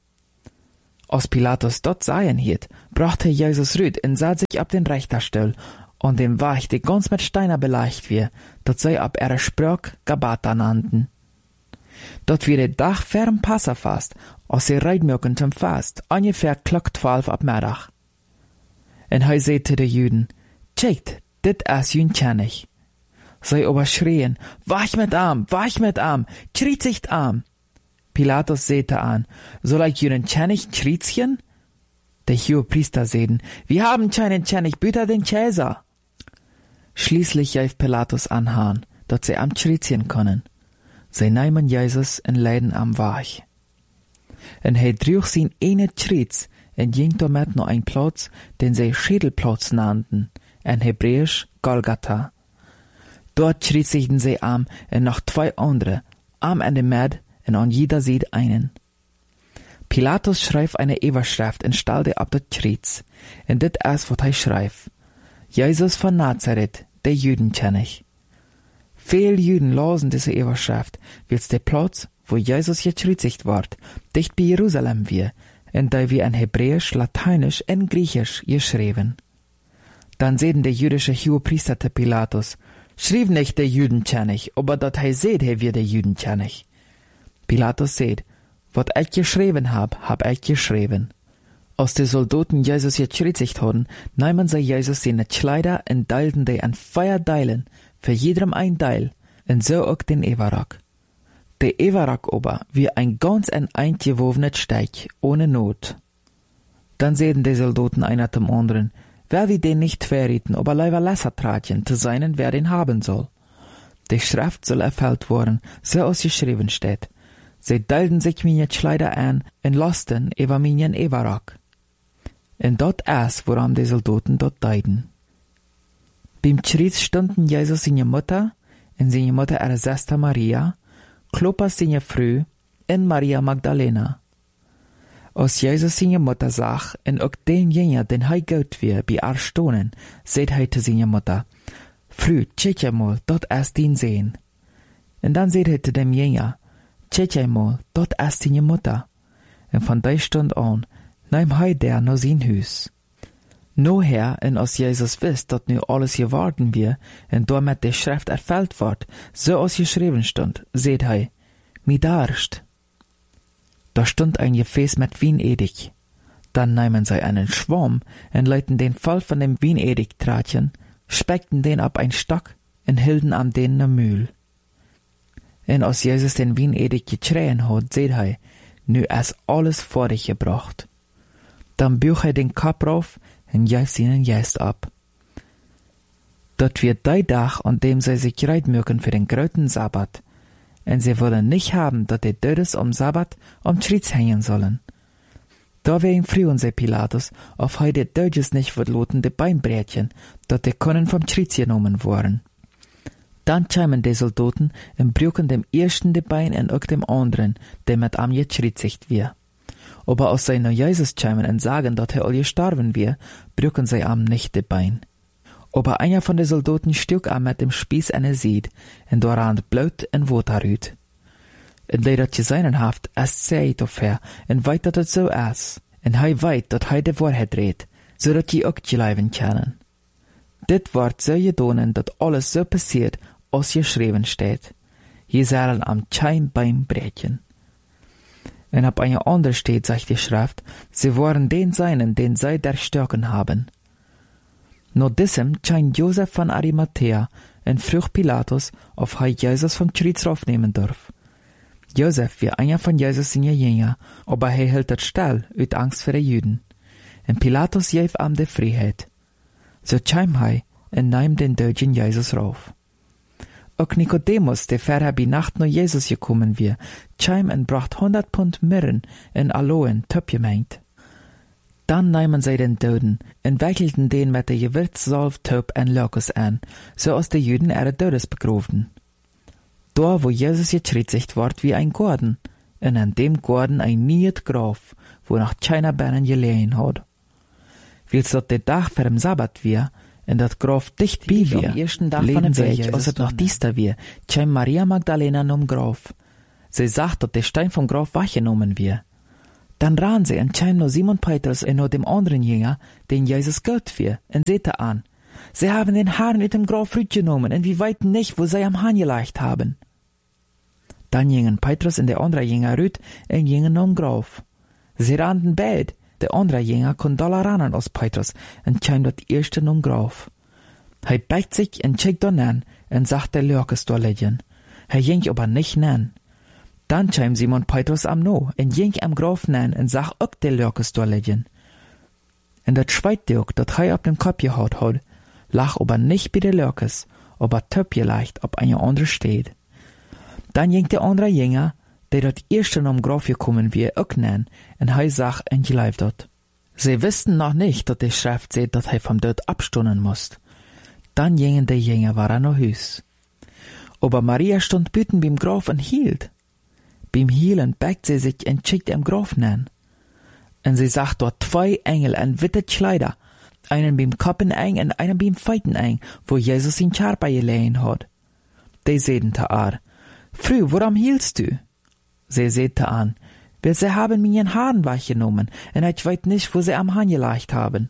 Als Pilatus dort seien hielt, brachte Jesus rüd und sah sich ab den Richterstuhl, und dem Weich, die ganz mit Steiner beleicht wir, dat sei ab ihrer Sprach Gabata nannten. Dort wird der Dach ferm Passafast, als sie reitmöken zum Fast, ungefähr klock 12 ab Mittag. Und hij zei zu den Juden, tschekt, dit is jün König. Sie aber schrien, wach mit arm, schrietzicht arm. Pilatus säte an, soll ich jünen König schriezchen? Der Hohepriester sehen, wir haben keinen König, büter den Cäsar. Schließlich jäf Pilatus anhahn, dort sie am schriezchen können. Sie nehmen Jesus und leiden am Wach. Und hij droeg zijn ene schrietz und ging damit noch ein Platz, den sie Schädelplatz nannten, in Hebräisch Golgatha. Dort schriezigten sie am und noch 2 andere, am an der Mitte und an jeder Seite einen. Pilatus schreibt eine Überschrift und stellte ab das Schrietz, und dit ist, was er schreibt. Jesus von Nazareth, der Judenkönig. Viele Juden lasen diese Überschrift, weil der Platz, wo Jesus gekreuzigt wird, dicht bei Jerusalem wir, und da wir in Hebräisch, Lateinisch und Griechisch geschrieben. Dann sehen der jüdische Hohepriester zu Pilatus, schrieb nicht der Judenkönig, aber dat hij seht, hij wir der Judenkönig. Pilatus seht, wat ich geschrieben hab ich geschrieben. Als die Soldaten Jesus gekreuzigt haben, nahmen sie Jesus seine Kleider und teilten die an 4 Teilen, für jedem ein Teil, und so auch den Everak. Der Everak aber wie ein ganz eingewobenes Steig, ohne Not. Dann sehen die Soldaten einer zum anderen, wer wie den nicht verrieten, aber leider Lesser tratchen, zu seinen, wer den haben soll. Die Schrift soll erfüllt worden, so als geschrieben steht. Sie teilten sich meine Kleider an und lasten über meinen Everak. Und dort ist, woran die Soldaten dort teilten. Beim Schritt stunden Jesus seine Mutter, und seine Mutter ihre Schwester Maria, Klopas seine Frau, und Maria Magdalena. Als Jesus seine Mutter sah, und auch den Jünger, den er gut wir, bei ihr stonen, seht er zu seiner Mutter, Frau, tschetja mal, dort ist den Sehen. Und dann seht er zu dem Jünger, tschetja mal, dort ist seine Mutter. Und von der Stunde an, nahm er der noch sein Haus. Noher, und als Jesus wisst, dat nu alles geworden wir, und damit die Schrift erfüllt wird, so als geschrieben stand, seht er, mi darst. Da stand ein Gefäß mit Weinedig. Dann nahmen sie einen Schwamm und leiten den voll von dem Weinedig-Tratchen, speckten den ab ein Stock und hielten am den ne Mühl. Und als Jesus den Weinedig geschrien hat, seht er, nu ist alles vor dich gebracht. Dann büch er den Kopf rauf und jäft seinen Geist ab. Dort wird der Tag, an dem sie sich bereit mögen für den großen Sabbat, und sie wollen nicht haben, dass die Todes am Sabbat am Schritt hängen sollen. Da wegen frühen sie Pilatus, auf heute Todes nicht verloten die Beinbrätchen, dat die können vom Schritt genommen worden. Dann kämen die Soldaten und brüchen dem ersten die Bein und auch dem anderen, der mit am geschritzigt wir. Aber als sie nach Jesus kämen und sagen, dass er all gestorben wir, brüchen sie am nicht die Bein. Aber einer von den Soldaten stück am mit dem Spieß eine Sied, und daran Blut und Wasser rüht. Und leider gesehen haft, es seht auf her, und weit, dass es so ist, und hei weit, dass hei die Wahrheit redet, so dass die auch geleiben können. Dit wird so gedonen, dass alles so passiert, als geschrieben steht. Hier sollen am kein Bein brechen. Und ab einer anderen steht, sagt die Schrift, sie waren den Seinen, den sie erstochen haben. Nur diesem scheint Josef von Arimathea und frug Pilatus, ob er Jesus vom Kreuz raufnehmen darf. Josef war einer von Jesus seine Jünger, aber er hielt das still, aus Angst vor den Juden. Und Pilatus gab ihm die Freiheit. So kam er und nahm den Deutschen Jesus rauf. Auch Nikodemus, der vorher bei Nacht nach Jesus gekommen war, kam und bracht 100 Pfund Myrrhen und Aloen topgemengt. Dann nahmen sie den Toten und wickelten den mit der Gewürzsalve, Taub und Lokus an, so als die Juden ihre Todes begrubten. Da, wo Jesus gekreuzigt ward, wie ein Garten, und an dem Garten ein niet Grab, wo noch keiner Beinen gelegen hat. Weil's dort der Tag vor dem Sabbat wir, und dat Grab dicht bei wir, leben sich, als es noch diester wir, kam Maria Magdalena nom Grab. Sie sagt, dass der Stein vom Grab weggenommen wird. Dann ran sie und kämen nur Simon Petrus und nur dem anderen Jünger, den Jesus Gott wir, und sehte an. Sie haben den Herrn mit dem Grab genommen und wir weiten nicht, wo sie am Hahn gelegt haben. Dann gingen Petrus und der andere Jünger rüt und gingen um Grab. Sie rannten beid. Der andere Jünger kon doller rannen als Petrus und käm dort erste um Grab. Hij beugt sich und checkt dann an und sagt der Lörkes da liegen. Hij ging aber nicht nan. Dann käm Simon Petrus am No und ging am Grab nan und sagt auch der Lörkes da liegen. Und das Schweitdürk, dat hij auf dem Kopf gehaut hat, lag aber nicht bei der Lörkes, aber töp gelegt, ob eine andere steht. Dann ging der andere Jünger, der dort erst am Grab gekommen wie auch nan, und hij sagt und geleibt dort. Sie wussten noch nicht, dass die Schrift sagt, dass hij vom Tod abstunden musst. Dann gingen die Jünger waren nach Hus. Aber Maria stund büten beim Grab und hielt. Beim Hielen beugt sie sich und schickt am Grab nan. Und sie sagt dort 2 Engel in witte Kleider, einen beim Koppen eng und einen beim Feiten eng, wo Jesus in Charpa gelegen hat. Die sehen ta ar, Frau, warum hielst du? Sie sehte an, weil sie haben mir ihren Haaren weggenommen, und ich weiß nicht, wo sie am Hahn gelegt haben.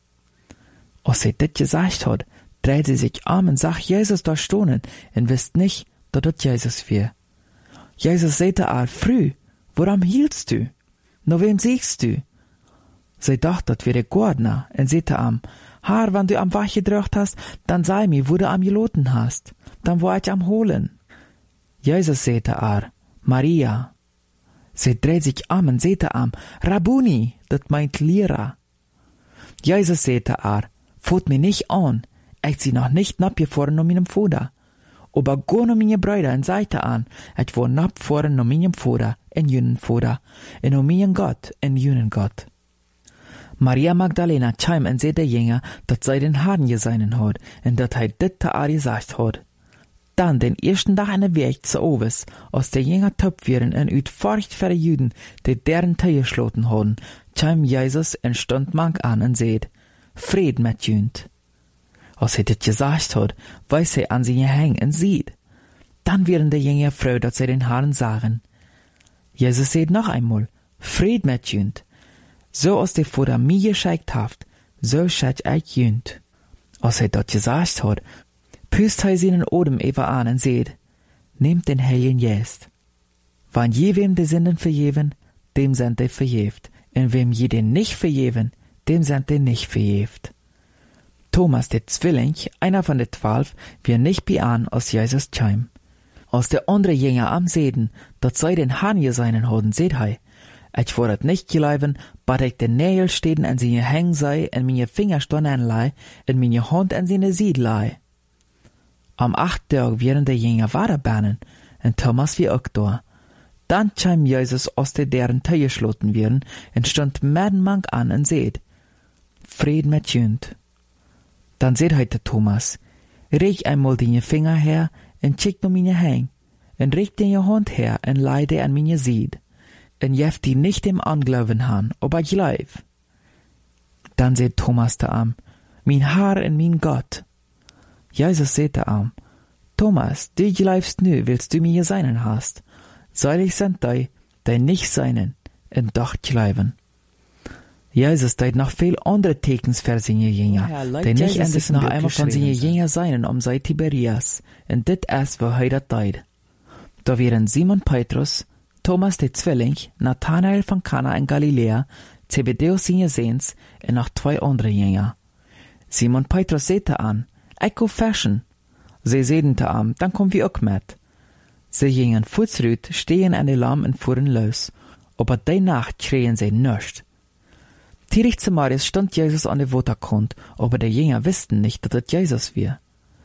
Als sie das gesagt hat, dreht sie sich um und sagt Jesus da stohnen, und wisst nicht, dass das Jesus wär. Jesus sehte an, Frau, warum hielst du? Nur wem siehst du? Sie dachte, das wäre der Gordner, und sehte am, Haar, wenn du am Wach gedrückt hast, dann sei mir, wo du am geloten hast, dann war ich am holen. Jesus sehte an, Maria. Sie dreht sich um und sehte am, Rabuni, das meint Lehrer. Jesus sehte an, fot mir nicht an, ich sie noch nicht abgefahren um meinem Vater. Aber go no meine Brüder und seite an, ich war abgefahren um meinem Vater, in jünen Vater, und um meinen Gott, in jünen Gott. Maria Magdalena käm und sehte Jünger, dat sei den Haaren geseinen hat, und dat hei dit ta a gesagt hat. Dann den ersten Tag in der Weg zu Oves, als der Jünger töpf wären und uit Furcht für die Juden, die deren Teile geschloten haben, käm Jesus und stund mank an und seht, Fried mit jünd. Als er dit gesagt hat, weiß er an sie hängen und sieht. Dann wären die Jünger froh, dass sie den Haaren sagen. Jesus seht noch einmal, Fried mit jünd. So als der Vater mir geschickt haft, so schickt ich jünd. Als er dat gesagt hat, püst hij seinen Odem even an und seht, nehmt den Heiligen Geist. Wann je wem die Sünden vergeben, dem sind die verjeft. Und wem je den nicht vergeben, dem sind die nicht verjeft. Thomas, der Zwilling, einer von den 12, wir nicht beahnen, als Jesus käm. Als der andere Jünger am Seden, dat sei den Hahn geseinen hoden, seht hei. Ich vor dat nicht geleiben, bat ich den Nägel stehen an seine Hängen sei, und meine Finger stonnen lei, und meine Hand an seine Sied lei. Am 8. Tag wären die Jünger weiterbernen, und Thomas wie auch da. Dann käm Jesus, aus deren Teil geschloten werden, und stund Merdenmank an und seht, Fried mit jünd. Dann seht heute Thomas, reich einmal deine Finger her, und schick nur meine Hänge, und reich deine Hand her, und leide an meine Sied. Und jeft die nicht dem Anglauben han, aber gleich. Dann seht Thomas da am, mein Haar und mein Gott. Jesus seht da am, Thomas, du gleifst nu, willst du mir seinen hast. Seilig sind die nicht seinen, und doch gleiben. Jesus deit noch viel andere Tekens für seine Jünger, die nicht endlich noch einmal von seine Jünger seinen, sei Tiberias, und dit erst, wo he dat deit. Da wären Simon Petrus, Thomas der Zwilling, Nathanael von Kana in Galiläa, Zebedeus seine Sehns und noch 2 andere Jünger. Simon Petrus sehte an, ich go fashion. Sie sedente an, dann kommen wir auch mit. Sie gingen fußrüt, stehen an der Lamm und fuhren los. Aber die Nacht schreien sie nischt. Tirig zu Marius stand Jesus an der Waterkant, aber die Jünger wussten nicht, dass es Jesus war.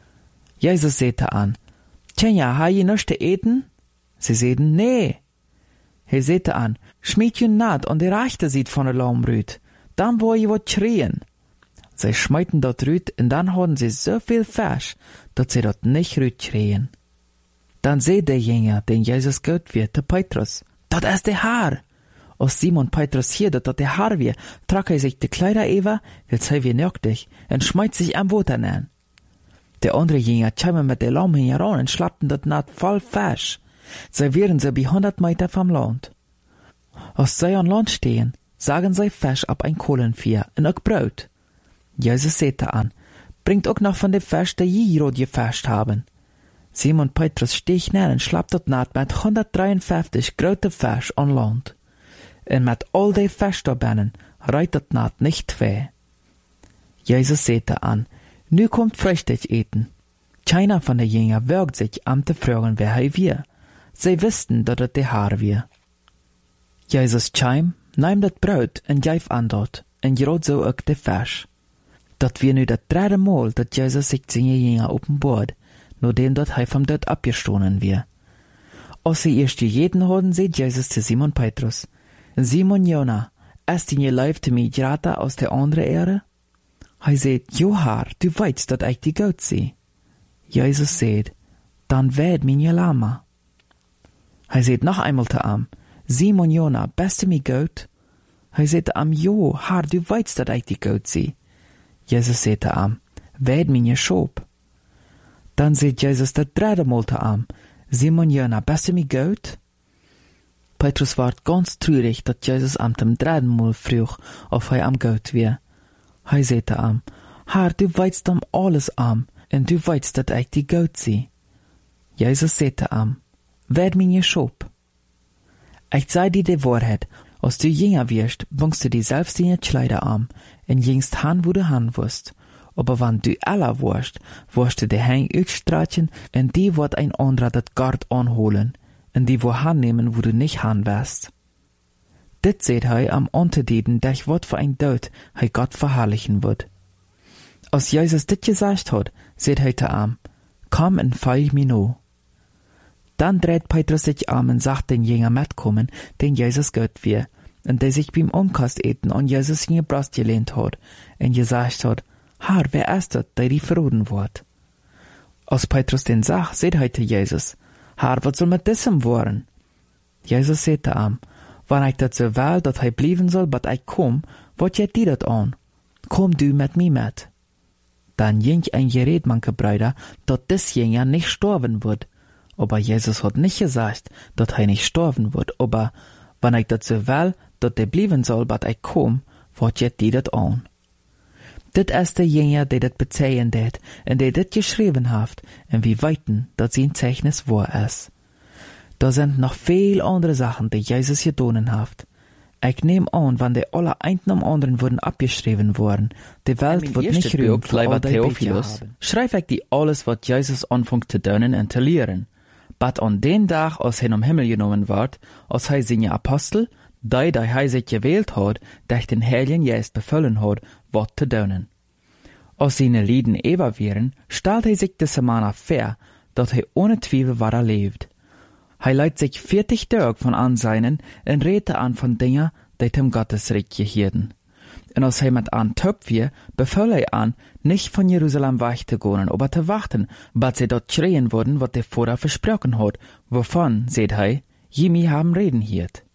Jesus sehte an, Tjenja, ha je nichts zu eten? Sie sehten, nee. Er sehte an, schmied je naht und der Rechte sieht von der Lammrüt. Dann wo je wat schreien. Sie schmeiten dort rüt und dann hatten sie so viel Fisch, dass sie dort nicht rüt schreien. Dann seht der Jünger, den Jesus Gott wird, der Petrus. Dat ist der Haar. Als Simon Petrus hier, dat der Haar wir, trag er sich die Kleider über, weil sei wir nöchtig, und schmeit sich am Wasser an. Der andere Jünger kämen mit der Lamm heran und schlappten dat naht voll Fisch. Sie wären so bei 100 Meter vom Land. Als sie an Land stehen, sagen sie Fisch ab ein Kohlenvier und auch Brot. Jesus sagte an, bringt auch noch von dem Fisch, der je rot gefasst haben. Simon Petrus stieg schnell und schlappt dort naht mit 153 große Fisch an Land. Und mit all die Fisch da binnen reitet naht nicht weh. Jesus sagte an, nu kommt Frühstück eten. Keiner von den Jüngern wagt sich an zu fragen, wer er wir. Sie wussten, dass der Herr wir. Jesus kam, nahm das Brot und gab an dort, und gerot so auch die Fisch. Dat wir nu das 3. Mal, dat Jesus sich seine Jünger offenbart, nachdem dat er vom Tod abgestoßen wir. Als sie erst jeden hatten, sagt Jesus zu Simon Petrus, Simon Jona, ist die Leib mir gerade aus der anderen Erde? Er sagt, Jo Herr, du weißt, dat ich die Gott sei. Jesus sagt, dann werd mir Lama. Er sagt noch einmal zu ihm, Simon Jona, bist du mir Gott? Er sagt zu ihm, Jo Herr, du weißt, dat ich die Gott sei. Jesus sagt zu ihm, werd mir Schop. Dann sagt Jesus das 3. Mal zu ihm, Simon Jona, bist du mir Gott? Petrus war ganz traurig, dass Jesus am 3. Mal frug, ob er am Gott wär. Er sagt zu ihm, Herr, du weißt alles und du weißt, dass ich die Gott sei. Jesus sagt zu ihm, werd mir Schop. Ich sag dir die Wahrheit, als du jünger wirst, bringst du dir selbst deine Kleider an, und jingst han, wo du han wirst. Aber wenn du älter wirst du die Hänge ausstreichen, und die wird ein anderer das Gard anholen, und die wo han nehmen, wo du nicht han wirst. Dit seht er am Unterdieden, der wird für ein Tod, Gott verherrlichen wird. Als Jesus dit gesagt hat, seht zu ihm, komm und folg mir no. Dann dreht Petrus sich und sagt den Jünger mitkommen, den Jesus Gott wir, und der sich beim Umkast eten und Jesus in ihr Brust gelehnt hat, und gesagt hat, Herr, wer ist das, der die verroden wird? Als Petrus den sagt, seht zu Jesus, Herr, was soll mit diesem werden? Jesus sagt zu ihm, wenn ich das so will, dass blieben soll, bis ich komm, wat jet dir das an? Komm du mit mir mit. Dann ging ein Gerät, manche Brüder, dass das Jünger nicht sterben wird. Aber Jesus hat nicht gesagt, dass er nicht sterben wird, aber wenn ich das so will, dass blieben soll, bis ich komm, wat jet dir das an? Dit ist der Jünger, der das bezeihen det, und der das geschrieben hat, und wir weiten, dass sein Zeichnis wahr ist. Da sind noch viel andere Sachen, die Jesus getan hat. Ich nehme an, wenn die alle einen am anderen würden abgeschrieben worden, die Welt wird nicht rühren, lieber Theophilus, schreib ich dir alles, was Jesus anfängt zu tun und zu lehren. But an den Tag, als er am Himmel genommen wird, als er seine Apostel, die er sich gewählt hat, durch den Heiligen Geist befüllen hat, was zu tun. Als seine Lieden ewig wären, stellt er sich diese Mann vor, dass er ohne Zweifel war lebt. Er leitet sich 40 Tage von Anseinen und redet an von Dingen, die dem Gottesreich gehören. Und als er mit an Töpf wir, befahl er an, nicht von Jerusalem wegzugehen, aber zu warten, bis sie dort schreien würden, was der Vater versprochen hat, wovon, seht er, je mir haben reden hiert.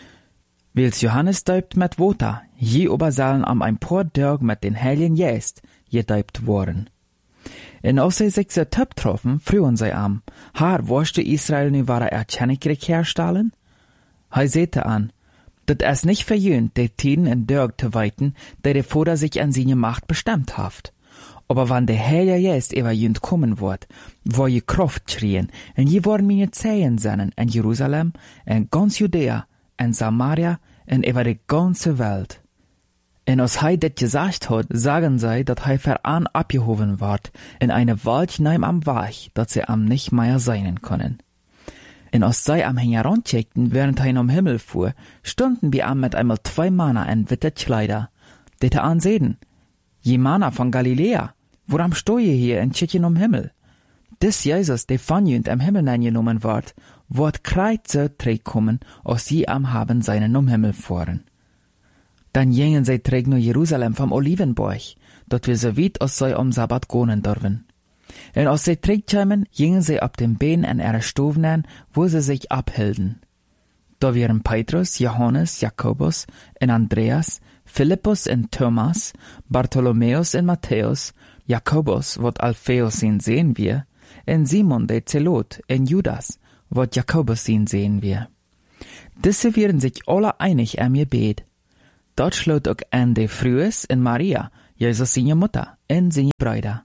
Wils Johannes däubt mit Wasser, je aber sollen am ein paar Tage mit den Heiligen Geist gedäubt worden. Und als sie sich so Töpf troffen, frühen sie an, Herr, wirst du Israel nu wahre Erkennungsreich herstellen? Er sagte an, das ist nicht verjühnt, die Tiden in Dörg zu weiten, der der Vater sich an seine Macht bestimmt hat. Aber wenn der Heilige Geist über jünd kommen wird, wo je Kraft schrien, und je wollen meine Zehen sein in Jerusalem, in ganz Judäa, in Samaria, und über die ganze Welt. Und als er das gesagt hat, sagen sie, dass er für an abgehoben wird, in eine Welt neim am Weg, dass sie am nicht mehr sein können. Und als sie am herancheckten, während er am Himmel fuhr, stunden wir am mit einmal 2 Männer in witte Kleider, die da ansehen, je Männer von Galiläa, woran stoje hier in Tschechien am Himmel? Des Jesus, der von jünd am Himmel eingenommen wird kreit so kommen, als sie am haben seinen am Himmel fuhren. Dann gingen sie träg nach Jerusalem vom Olivenberg, dort wir so weit als sie am Sabbat gehen dürfen. Und als sie träg kamen, gingen sie ab dem Bein an ihre Stufen, wo sie sich abhielten. Da wären Petrus, Johannes, Jakobus und Andreas, Philippus und Thomas, Bartholomäus und Matthäus, Jakobus, wat Alphaeus ihn sehen wir, und Simon der Zelot, und Judas, wat Jakobus sehen wir. Diese werden sich alle einig am Gebet. Dort schloot ook an de Frühes in Maria, Jesus seine Mutter, en seine Brüder.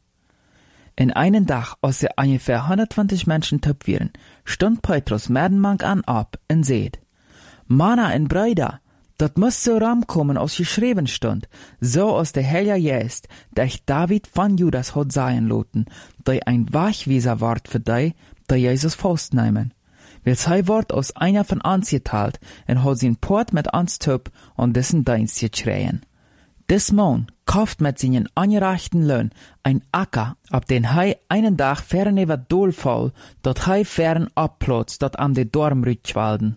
In einen Tag, als sie ungefähr 120 Menschen töp waren, stund Petrus medenmank an ab und seht: Manna en Brüder, dat muss so ramkommen, als geschrieben stund, so als der Heilige Geist, der David von Judas hat sein loten, der ein Wachwieser ward für die Jesus festnehmen. Weil sei ward aus einer von uns geteilt, und hat sein Port mit uns töp und dessen Dienst geschreien. Des Mann kauft mit seinen angereichten Lohn ein Acker, ab den hei einen Tag fern über Dolfall, dort hei fern abplotzt, dort am de Dorm rütschwalden.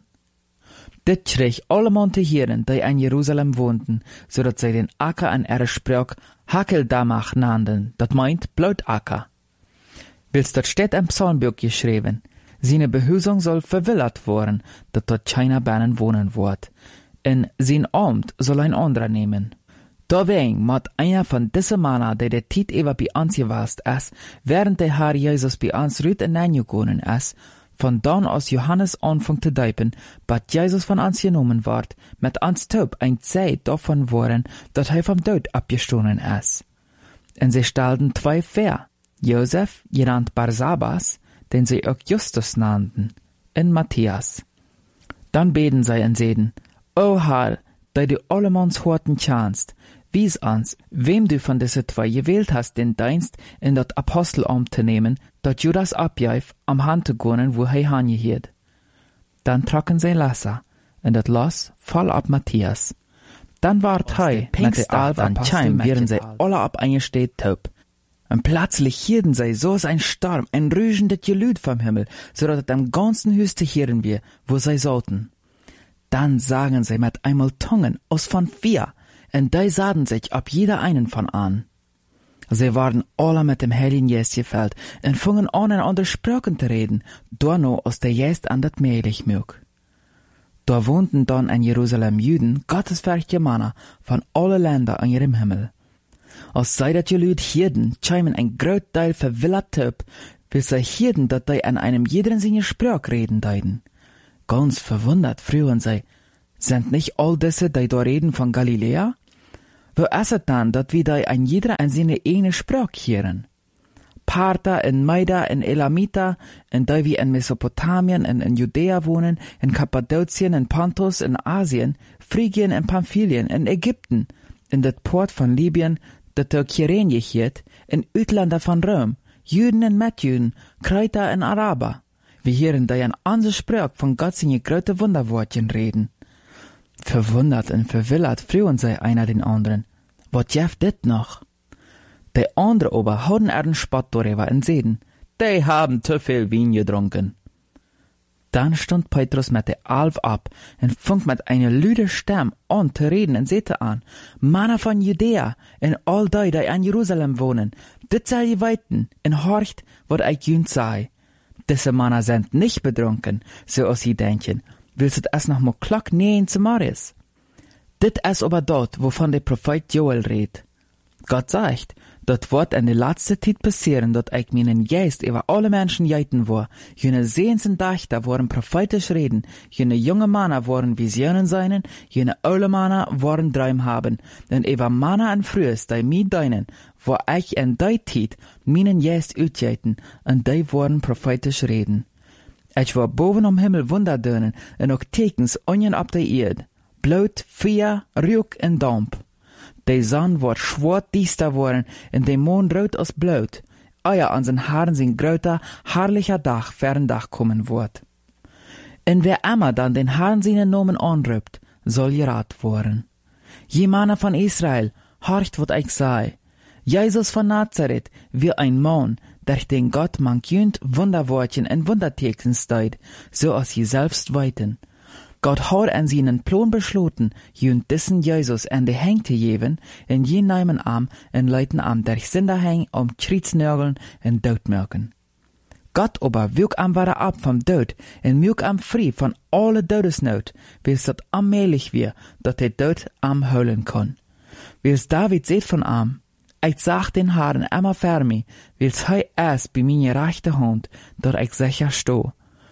Dit schreeg alle Monte Hieren, die in Jerusalem wohnten, so dat sie den Acker an ihre Sprach Hakeldamach nannten, dat meint Blautacker. Wils dort steht im Psalmbuch geschrieben: Seine Behüsung soll verwillert worden, dat dort keiner Bannen wohnen wird. En sein Amt soll ein anderer nehmen. Deswegen mat einer von diesen Männer, die der Tiet ewa bei uns gewast ist, während der Herr Jesus bei uns rüt in gegangen ist, von dann aus Johannes anfang zu deipen, bat Jesus von uns genommen ward, mit uns töp ein Zeit davon worden, dat er vom Tod abgestoßen ist. Und sie stellten zwei Ver, Josef, genannt Barsabas, den sie auch Justus nannten, in Matthias. Dann beten sie und seden: O Herr, da du allemans Horten kannst, wies uns, wem du von diese zwei gewählt hast, den Dienst in dat Apostelamt zu nehmen, dat Judas abjeif am Hand zu gehen, wo er hangehiert. Dann trocken sie Lasser, und dat Lass fall ab Matthias. Dann ward hei, mit der Alf an Chaim, wären sie alle ab eingesteht taub. Und plötzlich hierden sie so ein Sturm, ein rügendes Gelüt vom Himmel, so dat am ganzen Hüste hören wir, wo sie sollten. Dann sagen sie mit einmal Tungen aus von 4, und die sahen sich ab jeder einen von an. Sie waren alle mit dem Heiligen Geist gefüllt und fingen an, in andere Sprachen zu reden, da noch aus der Geist an das möglich mög. Da wohnten dann in Jerusalem Juden, gottesfürchtige Männer von allen Ländern an ihrem Himmel. Als sei dat Gelüt hierden, scheimen ein groot Teil verwillert töp, bis sie hierden, dat die an einem jeden seine Sprach reden deiden. Ganz verwundert frühen sie: Sind nicht all diese, die da reden, von Galiläa? Wo ist es dann, dat wir die ein jeder an seine eigene Sprach hören? Parther, in Meida, in Elamita, in die wir in Mesopotamien, in Judäa wohnen, in Kappadokien, in Pontus, in Asien, Phrygien, in Pamphylien, in Ägypten, in det Port von Libyen, dat der Kyrene hiert, in Utländer von Rom, Juden und Mitjuden, Kreuter und Araber. Wir hören die an unsere Sprach von Gott seine große Wunderwortchen reden. Verwundert und verwillert frühen sie einer den anderen: Was jeft dit noch? Die andere aber hauden den Spott darüber und seden: Die haben zu viel Wein getrunken. Dann stund Petrus mit der Alf ab und fing mit einer lüden Stimme an zu reden und sehte an: Männer von Judäa und all die in Jerusalem wohnen, dit soll je weiten und horcht, wat ich jünd sei. Diese Männer sind nicht betrunken, so als sie denken, willst du es noch mal klack nähen zu Maris? Dit ist aber dort, wovon der Prophet Joel redet. Gott sagt, dort wird in der letzten Zeit passieren, dass ich meinen Geist über alle Menschen jeiten war. Jene Sehens und Dächter wollen prophetisch reden, jene junge Männer wollen Visionen sein, jene alte Männer wollen Träume haben, und über Männer und Frühes, die mir deinen, wo ich in der Zeit meinen Geist utjeiten, und die wollen prophetisch reden. Ich war boven am Himmel Wunderdönen, und auch Tekens onjen ab der Erde, Blut, Feuer, Rauch und Dampf. Die Sonne wird schwarz düster worden, und der Mond rot als Blut. Eier an den Haaren sind größer, herrlicher Dach, Ferndach kommen wird. Und wer immer dann den Herrn seinen Namen anruft, soll gerat worden. Je Männer von Israel, horcht, wat ich sei. Jesus von Nazareth, wie ein Mann, der den Gott manchünd Wunderwortchen und Wundertekens steht, so als sie selbst weiten. Gott hat an seinen Plan beschlossen, jünd diesen Jesus an die Hänge zu geben, in je nehmen Arm, in Leuten am der Sinderhäng Schrietsnörgeln und Todmörken. Gott aber wüg am wahre ab vom Tod, und mög am frei von alle Todesnot, bis dat allmählich wir, dat der Tod am heulen kann. Wils David seht von am, ich sag den Herrn immer für mich, wils hei erst bei meiner rechten Hand, dort ich sicher sto.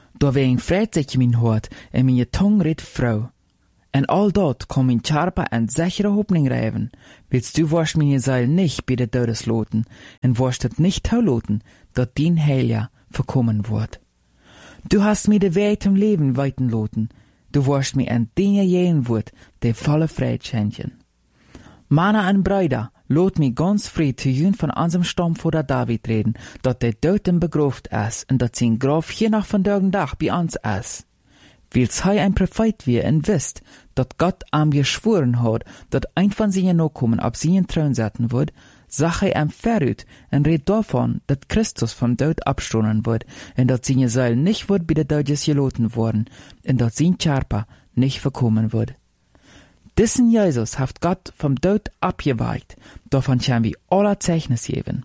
Doorwegen vreet zich mijn hart en mijn tong redt vrouw. En al dat kon mijn scherpe en sichere hoopning rijven, willst du wirst mijn Seil nicht bij de Todes loten, en wirst het nicht toelaten, dat dien Heilja verkommen wordt. Du hast mir de Weg zum Leben weiten loten, du wirst mir en Dinge jenen wordt, de volle Fried schenken. Männer en Brüder, lot mir ganz frei zu jün von unserem Stammvater David reden, dat der Toten begroft is, en dat sein Graf hier noch von Dag bei uns is. Wils hij ein Prophet wie en wist, dat Gott am geschworen hat, dat ein von seinen Nachkommen auf seinen Thron setzen wird, sag hij am verrüt en red davon, dat Christus vom Tod abstoßen wird, en dat seine Seil nicht wird bei der Deutsches geloten worden, en dat sein Scherper nicht verkommen wird. Diesen Jesus haft Gott vom Tod abgeweicht, davon können wir alle Zeichnis geben.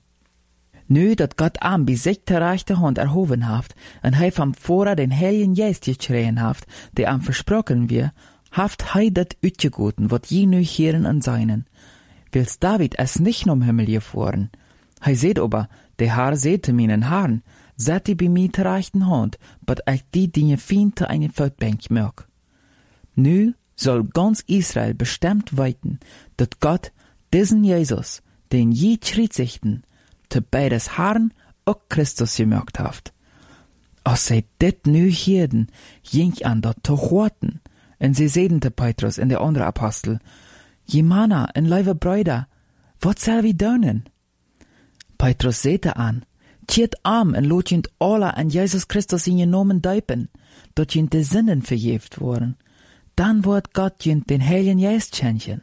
Nu dat Gott am bij zich de rechte Hand erhoven haft, en hij vom Vater den Heiligen Geist geschreien haft, der am versprochen wir, haft hij dat uitgegoten, wat je nu hieren en seinen. Wils David es nicht nom Himmel gefahren. Hij seht aber, der Herr seht meinen Herrn, zet die bei mir de rechten Hand, bat ich die Dinge fein te eine Voetbank merk. Nu soll ganz Israel bestimmt weiten, dat Gott diesen Jesus, den je schritzigten, te bij des Herrn ook Christus gemerkt haft. Als zij dit nu hielden, ging an dat te hoorten, en ze zeiden te Petrus en de andere apostel, je manna en lieve Brüder, wat zal we doen? Petrus zeide aan, tjeet am en loot jint alle an Jesus Christus in je nomen duipen, dat jint de zinnen vergeeft worden. Dan wordt God jint den Heiligen Geist schenken.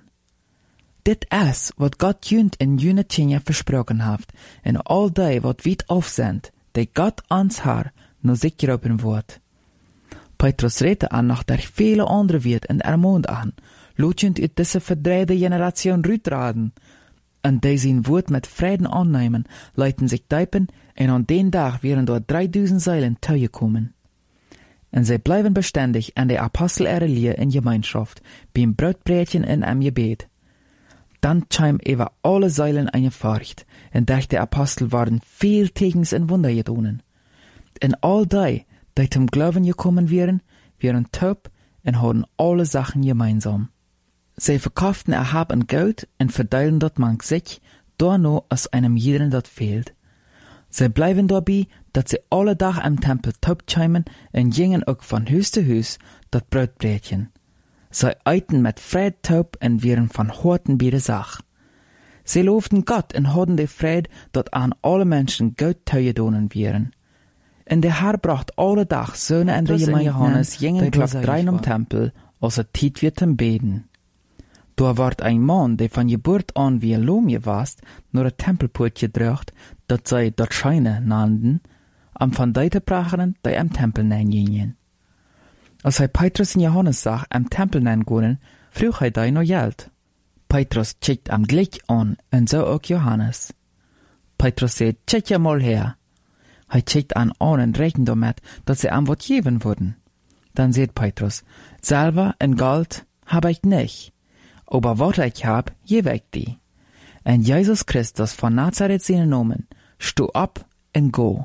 Dit is wat God junt in jene tjenja versproken haft, en al die wat wit afzendt, die God ans haar no zich geroepen wordt. Petrus reed aan nog der vele andere wiet en ermoond aan, lootjend uit deze verdreide generation ruitraden, en die zijn woord met vreden aannemen, leiten zich duipen, en aan den dag wären door 3000 Seilen tegekomen. En zij blijven beständig an de Apostel erelier in Gemeinschaft, beim Brotbrechen en am Gebet. Dann scheim über alle Säulen eine Furcht, en durch die Apostel waren viel Tegens en Wunder gedonen. En all die zum Glauben gekommen wären taub en hadden alle Sachen gemeinsam. Sie verkauften Erhab en Geld en verdeilten dat mank sich, no aus einem jeden dat fehlt. Sie bleiben dabei, dat sie alle Tag am Tempel taub scheimen en gingen ook von Hüs zu Hüs dat Brot brechen. Sie eiten mit Fried taub en wären von Horten bei der Sach. Sie lobten Gott en hadden de Fried, dat an alle Menschen Gott tegedonen wären. En der Herr bracht alle Tag Söhne en de Johannes gingen klap 3 am Tempel, als het tijd wird zum Beten. Da ward ein Mann, der von Geburt an wie ein Lohm gewast, nur ein Tempelpoort gedrückt, dat sei dort Scheine nannten, am von deite brachen, die am Tempel nein gingen. Als hij Petrus en Johannes zag am Tempel nein gonen, vroeg hij die noch Geld. Petrus checkt am gleich an, en zo ook Johannes. Petrus zei, check ja mal her. Hij checkt an en rechnet damit, dat sie am wat geben würden. Dann sagt Petrus, Silber en Gold hab ich nicht, aber wat ich hab, gebe ich die. En Jesus Christus von Nazareth seinen Namen, stu ab en go.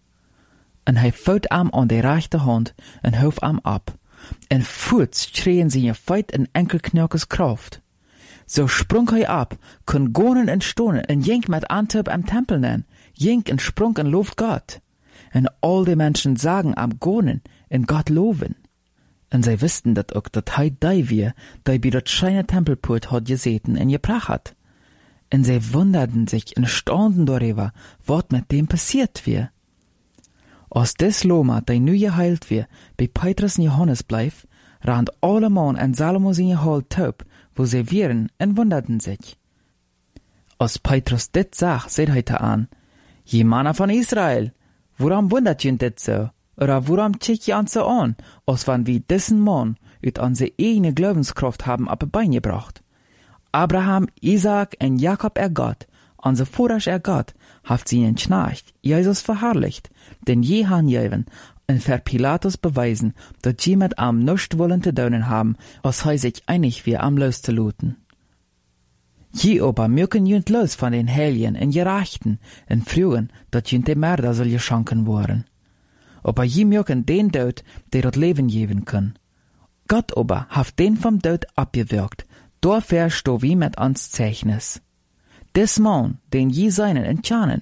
En hij vouwt am an de rechte hand en hoef am ab. En voets schreien seine Feit en enkelknirkes Kraft. So sprung hij ab, kon gonen en stonen en jink met Antwerp am Tempel nen, jink en sprung en looft Gott. En all die Menschen sagen am gonen en Gott loven. En zij wisten dat ook dat hij die wie, die bij dat scheine Tempelpoort had gezeten en gepracht had. En zij wunderten sich en staunten darüber, wat met dem passiert wie. Als des Loma, die nu geheilt wie, bei Petrus en Johannes bleef, rand alle Mann en Salomo zijn Hall taub, wo sie wären, en wunderten sich. Als Petrus dit zag, seht hij te aan, je Männer von Israel, woran wundert je dit so? Oder woran check je an so an, als wann wir diesen Mann uit onze eigene Glaubenskraft haben ab Bein gebracht? Abraham, Isaac en Jakob Gott, onze Vorers Gott, haft sie in Schnarcht, Jesus verherrlicht, denn je han jeven, en ver Pilatus beweisen, dat je met am nuscht wollen te doen haben, als hij sich einig wie am los te looten. Je aber mögen jünt los von den Helien en Gerechten, en frühen, dat jünt de Mörder soll geschanken worden. aber je mögen den Tod, der das Leben geben kann. Gott aber hat den vom Tod abgewirkt, dafür sto wie mit ans Zeichnis. Des Mann, den je seinen entjanen,